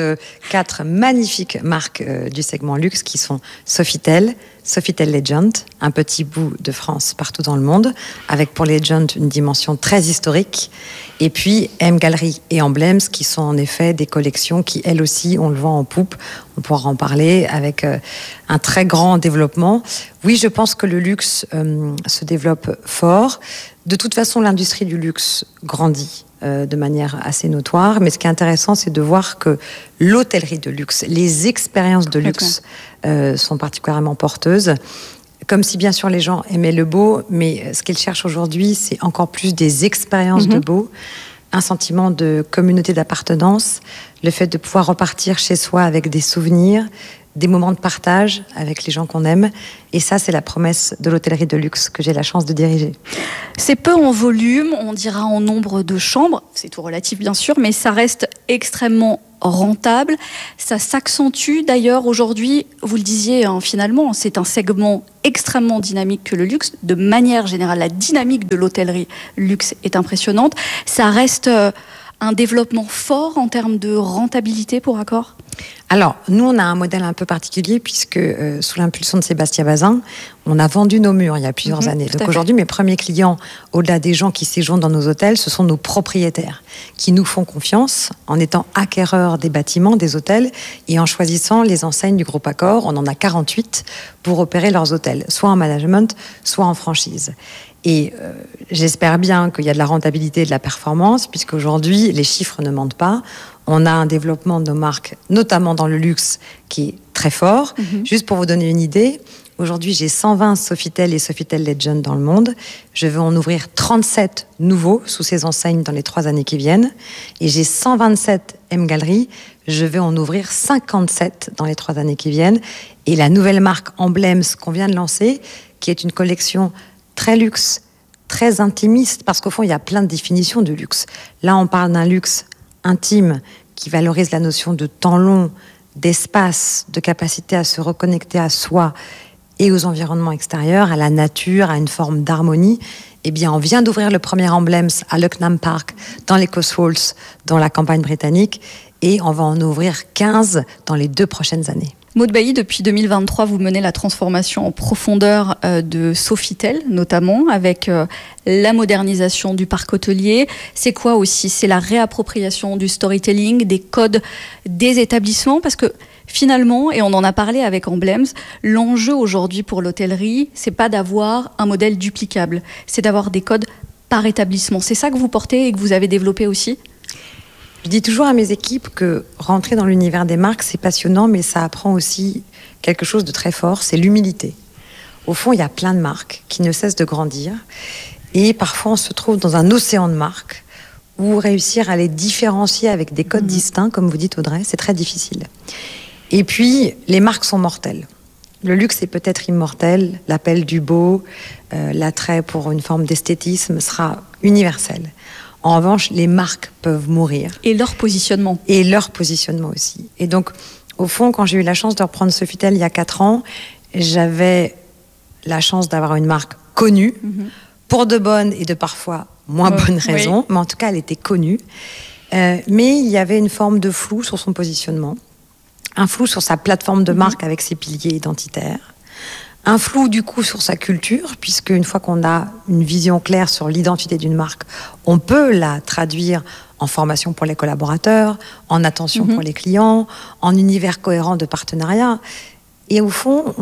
[SPEAKER 13] 4 magnifiques marques du segment luxe qui sont Sofitel, Sofitel Legend, un petit bout de France partout dans le monde, avec pour Legend une dimension très historique, et puis M Gallery et Emblems qui sont en effet des collections qui, elles aussi, on le vend en poupe. On pourra en parler avec un très grand développement. Oui, je pense que le luxe se développe fort. De toute façon, l'industrie du luxe grandit de manière assez notoire. Mais ce qui est intéressant, c'est de voir que l'hôtellerie de luxe, les expériences de luxe sont particulièrement porteuses. Comme si bien sûr les gens aimaient le beau, mais ce qu'ils cherchent aujourd'hui, c'est encore plus des expériences de beau, un sentiment de communauté d'appartenance, le fait de pouvoir repartir chez soi avec des souvenirs, des moments de partage avec les gens qu'on aime. Et ça, c'est la promesse de l'hôtellerie de luxe que j'ai la chance de diriger.
[SPEAKER 12] C'est peu en volume, on dira en nombre de chambres, c'est tout relatif bien sûr, mais ça reste extrêmement rentable. Ça s'accentue d'ailleurs aujourd'hui, vous le disiez finalement, c'est un segment extrêmement dynamique que le luxe. De manière générale, la dynamique de l'hôtellerie luxe est impressionnante. Ça reste un développement fort en termes de rentabilité pour Accor ?
[SPEAKER 13] Alors, nous, on a un modèle un peu particulier puisque, sous l'impulsion de Sébastien Bazin, on a vendu nos murs il y a plusieurs années. Donc aujourd'hui, mes premiers clients, au-delà des gens qui séjournent dans nos hôtels, ce sont nos propriétaires qui nous font confiance en étant acquéreurs des bâtiments, des hôtels et en choisissant les enseignes du groupe Accor. On en a 48 pour opérer leurs hôtels, soit en management, soit en franchise. Et j'espère bien qu'il y a de la rentabilité et de la performance, puisqu'aujourd'hui, les chiffres ne mentent pas. On a un développement de nos marques, notamment dans le luxe, qui est très fort. Juste pour vous donner une idée, aujourd'hui, j'ai 120 Sofitel et Sofitel Legend dans le monde. Je vais en ouvrir 37 nouveaux sous ces enseignes dans les 3 années qui viennent. Et j'ai 127 M Gallery. Je vais en ouvrir 57 dans les 3 années qui viennent. Et la nouvelle marque Emblems qu'on vient de lancer, qui est une collection très luxe, très intimiste, parce qu'au fond, il y a plein de définitions de luxe. Là, on parle d'un luxe intime qui valorise la notion de temps long, d'espace, de capacité à se reconnecter à soi et aux environnements extérieurs, à la nature, à une forme d'harmonie. Eh bien, on vient d'ouvrir le premier Emblems à Lucknow Park, dans les Cotswolds, dans la campagne britannique, et on va en ouvrir 15 dans les 2 prochaines années.
[SPEAKER 12] Maud Bailly, depuis 2023, vous menez la transformation en profondeur de Sofitel, notamment, avec la modernisation du parc hôtelier. C'est quoi aussi ? C'est la réappropriation du storytelling, des codes des établissements, parce que finalement, et on en a parlé avec Emblems, l'enjeu aujourd'hui pour l'hôtellerie, c'est pas d'avoir un modèle duplicable, c'est d'avoir des codes par établissement. C'est ça que vous portez et que vous avez développé aussi ?
[SPEAKER 13] Je dis toujours à mes équipes que rentrer dans l'univers des marques, c'est passionnant, mais ça apprend aussi quelque chose de très fort, c'est l'humilité. Au fond, il y a plein de marques qui ne cessent de grandir, et parfois on se trouve dans un océan de marques où réussir à les différencier avec des codes distincts, comme vous dites Audrey, c'est très difficile. Et puis, les marques sont mortelles. Le luxe est peut-être immortel, l'appel du beau, l'attrait pour une forme d'esthétisme sera universel. En revanche, les marques peuvent mourir.
[SPEAKER 12] Et leur positionnement.
[SPEAKER 13] Et leur positionnement aussi. Et donc, au fond, quand j'ai eu la chance de reprendre Sofitel il y a 4 ans, j'avais la chance d'avoir une marque connue, pour de bonnes et de parfois moins bonnes raisons, mais en tout cas, elle était connue. Mais il y avait une forme de flou sur son positionnement, un flou sur sa plateforme de marque avec ses piliers identitaires, un flou du coup sur sa culture, puisque une fois qu'on a une vision claire sur l'identité d'une marque, on peut la traduire en formation pour les collaborateurs, en attention pour les clients, en univers cohérent de partenariat. Et au fond,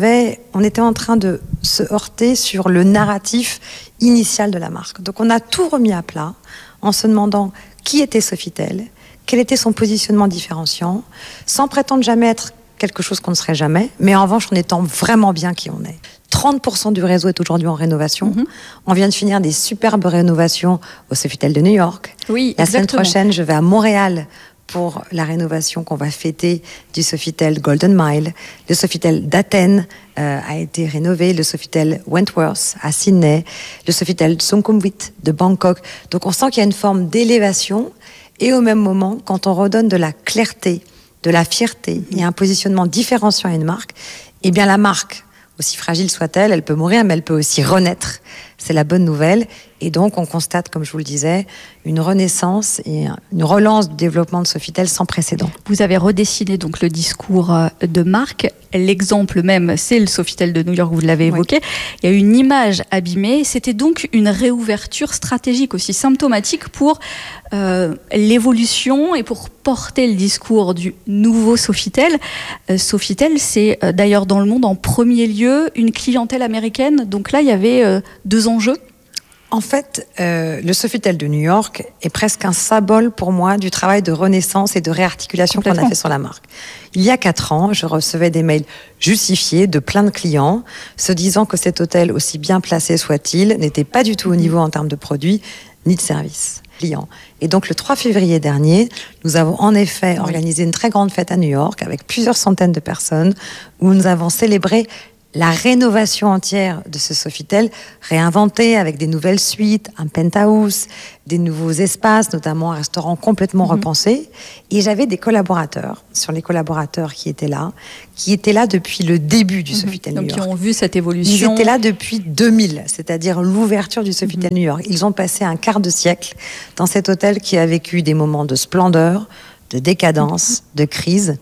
[SPEAKER 13] on était en train de se heurter sur le narratif initial de la marque. Donc on a tout remis à plat en se demandant qui était Sofitel, quel était son positionnement différenciant, sans prétendre jamais être quelque chose qu'on ne serait jamais, mais en revanche en étant vraiment bien qui on est. 30% du réseau est aujourd'hui en rénovation. On vient de finir des superbes rénovations au Sofitel de New York.
[SPEAKER 12] Oui,
[SPEAKER 13] la semaine prochaine, je vais à Montréal pour la rénovation qu'on va fêter du Sofitel Golden Mile. Le Sofitel d'Athènes a été rénové, le Sofitel Wentworth à Sydney, le Sofitel Sukhumvit de Bangkok. Donc on sent qu'il y a une forme d'élévation et au même moment, quand on redonne de la clarté, de la fierté et un positionnement différenciant à une marque, eh bien la marque, aussi fragile soit-elle, elle peut mourir, mais elle peut aussi renaître. C'est la bonne nouvelle. Et donc, on constate, comme je vous le disais, une renaissance et une relance du développement de Sofitel sans précédent.
[SPEAKER 12] Vous avez redessiné donc le discours de marque. L'exemple même, c'est le Sofitel de New York, vous l'avez évoqué. Oui. Il y a une image abîmée. C'était donc une réouverture stratégique aussi symptomatique pour l'évolution et pour porter le discours du nouveau Sofitel. Sofitel, c'est d'ailleurs dans le monde en premier lieu une clientèle américaine. Donc là, il y avait deux enjeux.
[SPEAKER 13] En fait, le Sofitel de New York est presque un symbole pour moi du travail de renaissance et de réarticulation qu'on a fait sur la marque. Il y a 4 ans, je recevais des mails justifiés de plein de clients se disant que cet hôtel, aussi bien placé soit-il, n'était pas du tout au niveau en termes de produits ni de services clients. Et donc le 3 février dernier, nous avons en effet organisé une très grande fête à New York avec plusieurs centaines de personnes où nous avons célébré la rénovation entière de ce Sofitel, réinventé avec des nouvelles suites, un penthouse, des nouveaux espaces, notamment un restaurant complètement repensé. Et j'avais des collaborateurs, sur les collaborateurs qui étaient là depuis le début du Sofitel New York.
[SPEAKER 12] Donc, qui ont vu cette évolution.
[SPEAKER 13] Ils étaient là depuis 2000, c'est-à-dire l'ouverture du Sofitel New York. Ils ont passé un quart de siècle dans cet hôtel qui a vécu des moments de splendeur, de décadence, de crise.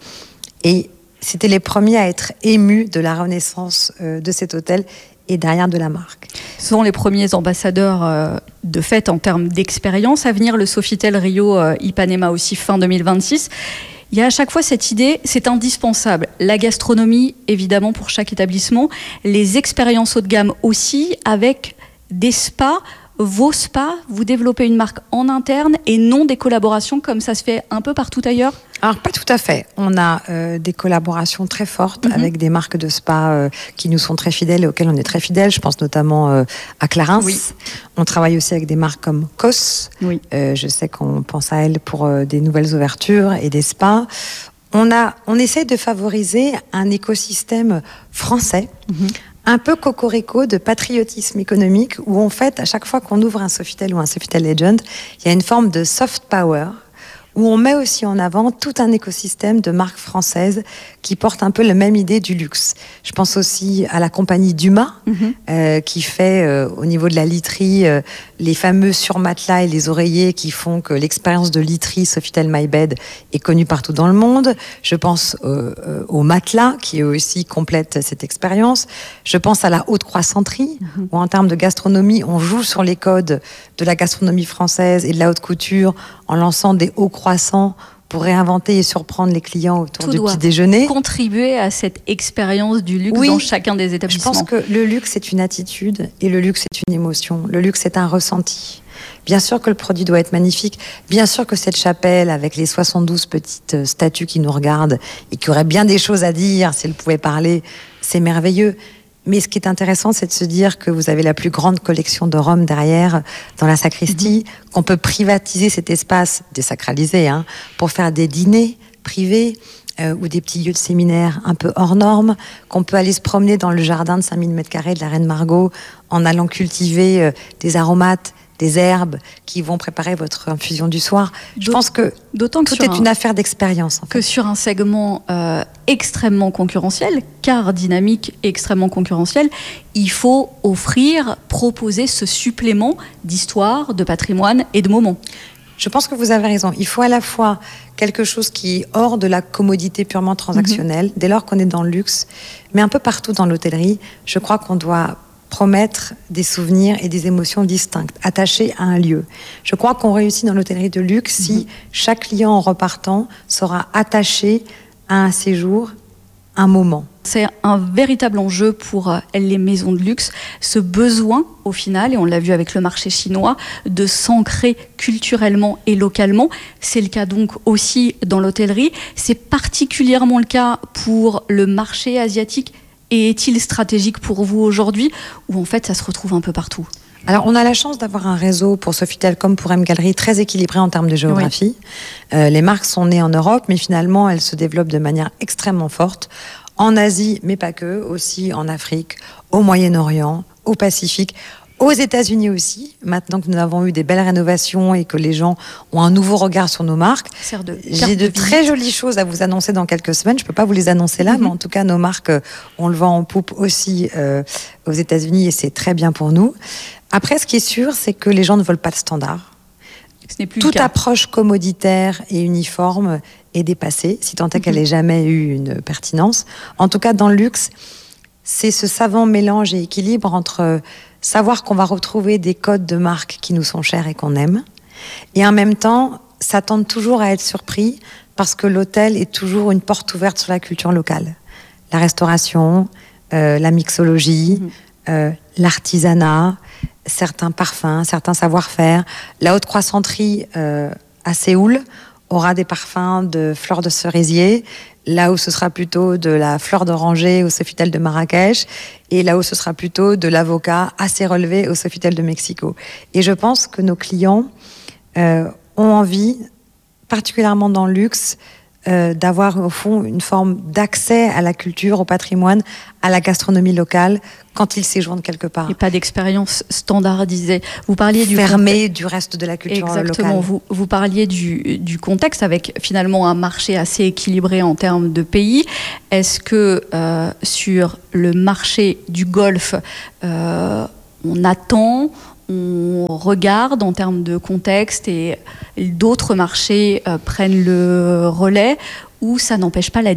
[SPEAKER 13] Et c'était les premiers à être émus de la renaissance de cet hôtel et derrière de la marque.
[SPEAKER 12] Ce sont les premiers ambassadeurs de fête en termes d'expérience. À venir, le Sofitel Rio Ipanema aussi fin 2026. Il y a à chaque fois cette idée, c'est indispensable. La gastronomie, évidemment, pour chaque établissement. Les expériences haut de gamme aussi, avec des spas. Vos spas, vous développez une marque en interne et non des collaborations comme ça se fait un peu partout ailleurs ?
[SPEAKER 13] Alors, pas tout à fait. On a des collaborations très fortes avec des marques de spa qui nous sont très fidèles et auxquelles on est très fidèles. Je pense notamment à Clarins. Oui. On travaille aussi avec des marques comme COS. Oui. Je sais qu'on pense à elles pour des nouvelles ouvertures et des spas. On essaie de favoriser un écosystème français, un peu cocorico de patriotisme économique, où en fait, à chaque fois qu'on ouvre un Sofitel ou un Sofitel Legend, il y a une forme de soft power, où on met aussi en avant tout un écosystème de marques françaises qui portent un peu la même idée du luxe. Je pense aussi à la compagnie Dumas, qui fait au niveau de la literie les fameux surmatelas et les oreillers qui font que l'expérience de literie Sofitel My Bed est connue partout dans le monde. Je pense aux matelas qui eux aussi complètent cette expérience. Je pense à la haute croissanterie, où en termes de gastronomie, on joue sur les codes de la gastronomie française et de la haute couture en lançant des hauts croissants pour réinventer et surprendre les clients autour du petit déjeuner.
[SPEAKER 12] Contribuer à cette expérience du luxe dans chacun des établissements.
[SPEAKER 13] Je pense que le luxe, c'est une attitude et le luxe, c'est une émotion. Le luxe, c'est un ressenti. Bien sûr que le produit doit être magnifique. Bien sûr que cette chapelle, avec les 72 petites statues qui nous regardent et qui auraient bien des choses à dire si elles pouvaient parler, c'est merveilleux. Mais ce qui est intéressant, c'est de se dire que vous avez la plus grande collection de Rome derrière, dans la sacristie, qu'on peut privatiser cet espace, désacralisé, pour faire des dîners privés ou des petits lieux de séminaire un peu hors normes, qu'on peut aller se promener dans le jardin de 5000 m² de la Reine Margot en allant cultiver des aromates, des herbes qui vont préparer votre infusion du soir. Je pense que tout est une affaire d'expérience.
[SPEAKER 12] Que sur un segment extrêmement concurrentiel, car dynamique et extrêmement concurrentiel, il faut proposer ce supplément d'histoire, de patrimoine et de moments.
[SPEAKER 13] Je pense que vous avez raison. Il faut à la fois quelque chose qui est hors de la commodité purement transactionnelle, dès lors qu'on est dans le luxe, mais un peu partout dans l'hôtellerie, je crois qu'on doit promettre des souvenirs et des émotions distinctes, attachées à un lieu. Je crois qu'on réussit dans l'hôtellerie de luxe si chaque client en repartant sera attaché à un séjour, un moment.
[SPEAKER 12] C'est un véritable enjeu pour les maisons de luxe, ce besoin au final, et on l'a vu avec le marché chinois, de s'ancrer culturellement et localement. C'est le cas donc aussi dans l'hôtellerie. C'est particulièrement le cas pour le marché asiatique. Et est-il stratégique pour vous aujourd'hui, ou en fait ça se retrouve un peu partout ?
[SPEAKER 13] Alors, on a la chance d'avoir un réseau pour Sofitel comme pour M-Gallery très équilibré en termes de géographie. Oui. Les marques sont nées en Europe, mais finalement, elles se développent de manière extrêmement forte. En Asie, mais pas que, aussi en Afrique, au Moyen-Orient, au Pacifique, aux États-Unis aussi. Maintenant que nous avons eu des belles rénovations et que les gens ont un nouveau regard sur nos marques, j'ai de très jolies choses à vous annoncer dans quelques semaines. Je peux pas vous les annoncer là, mais en tout cas, nos marques, on le vend en poupe aussi aux États-Unis et c'est très bien pour nous. Après, ce qui est sûr, c'est que les gens ne veulent pas de standard.
[SPEAKER 12] Ce n'est plus
[SPEAKER 13] toute approche commoditaire et uniforme est dépassée, si tant est qu'elle n'ait jamais eu une pertinence. En tout cas, dans le luxe, c'est ce savant mélange et équilibre entre savoir qu'on va retrouver des codes de marque qui nous sont chers et qu'on aime, et en même temps s'attendre toujours à être surpris parce que l'hôtel est toujours une porte ouverte sur la culture locale. La restauration, la mixologie, l'artisanat, certains parfums, certains savoir-faire. La haute croissanterie à Séoul aura des parfums de fleurs de cerisier, là où ce sera plutôt de la fleur d'oranger au Sofitel de Marrakech, et là où ce sera plutôt de l'avocat assez relevé au Sofitel de Mexico. Et je pense que nos clients ont envie, particulièrement dans le luxe, d'avoir au fond une forme d'accès à la culture, au patrimoine, à la gastronomie locale quand ils séjournent quelque part.
[SPEAKER 12] Et pas d'expérience standardisée. Vous parliez
[SPEAKER 13] fermée du reste de la culture locale.
[SPEAKER 12] Exactement. Vous parliez du contexte avec finalement un marché assez équilibré en termes de pays. Est-ce que sur le marché du Golfe, on attend, on regarde en termes de contexte et d'autres marchés prennent le relais, ou ça n'empêche pas la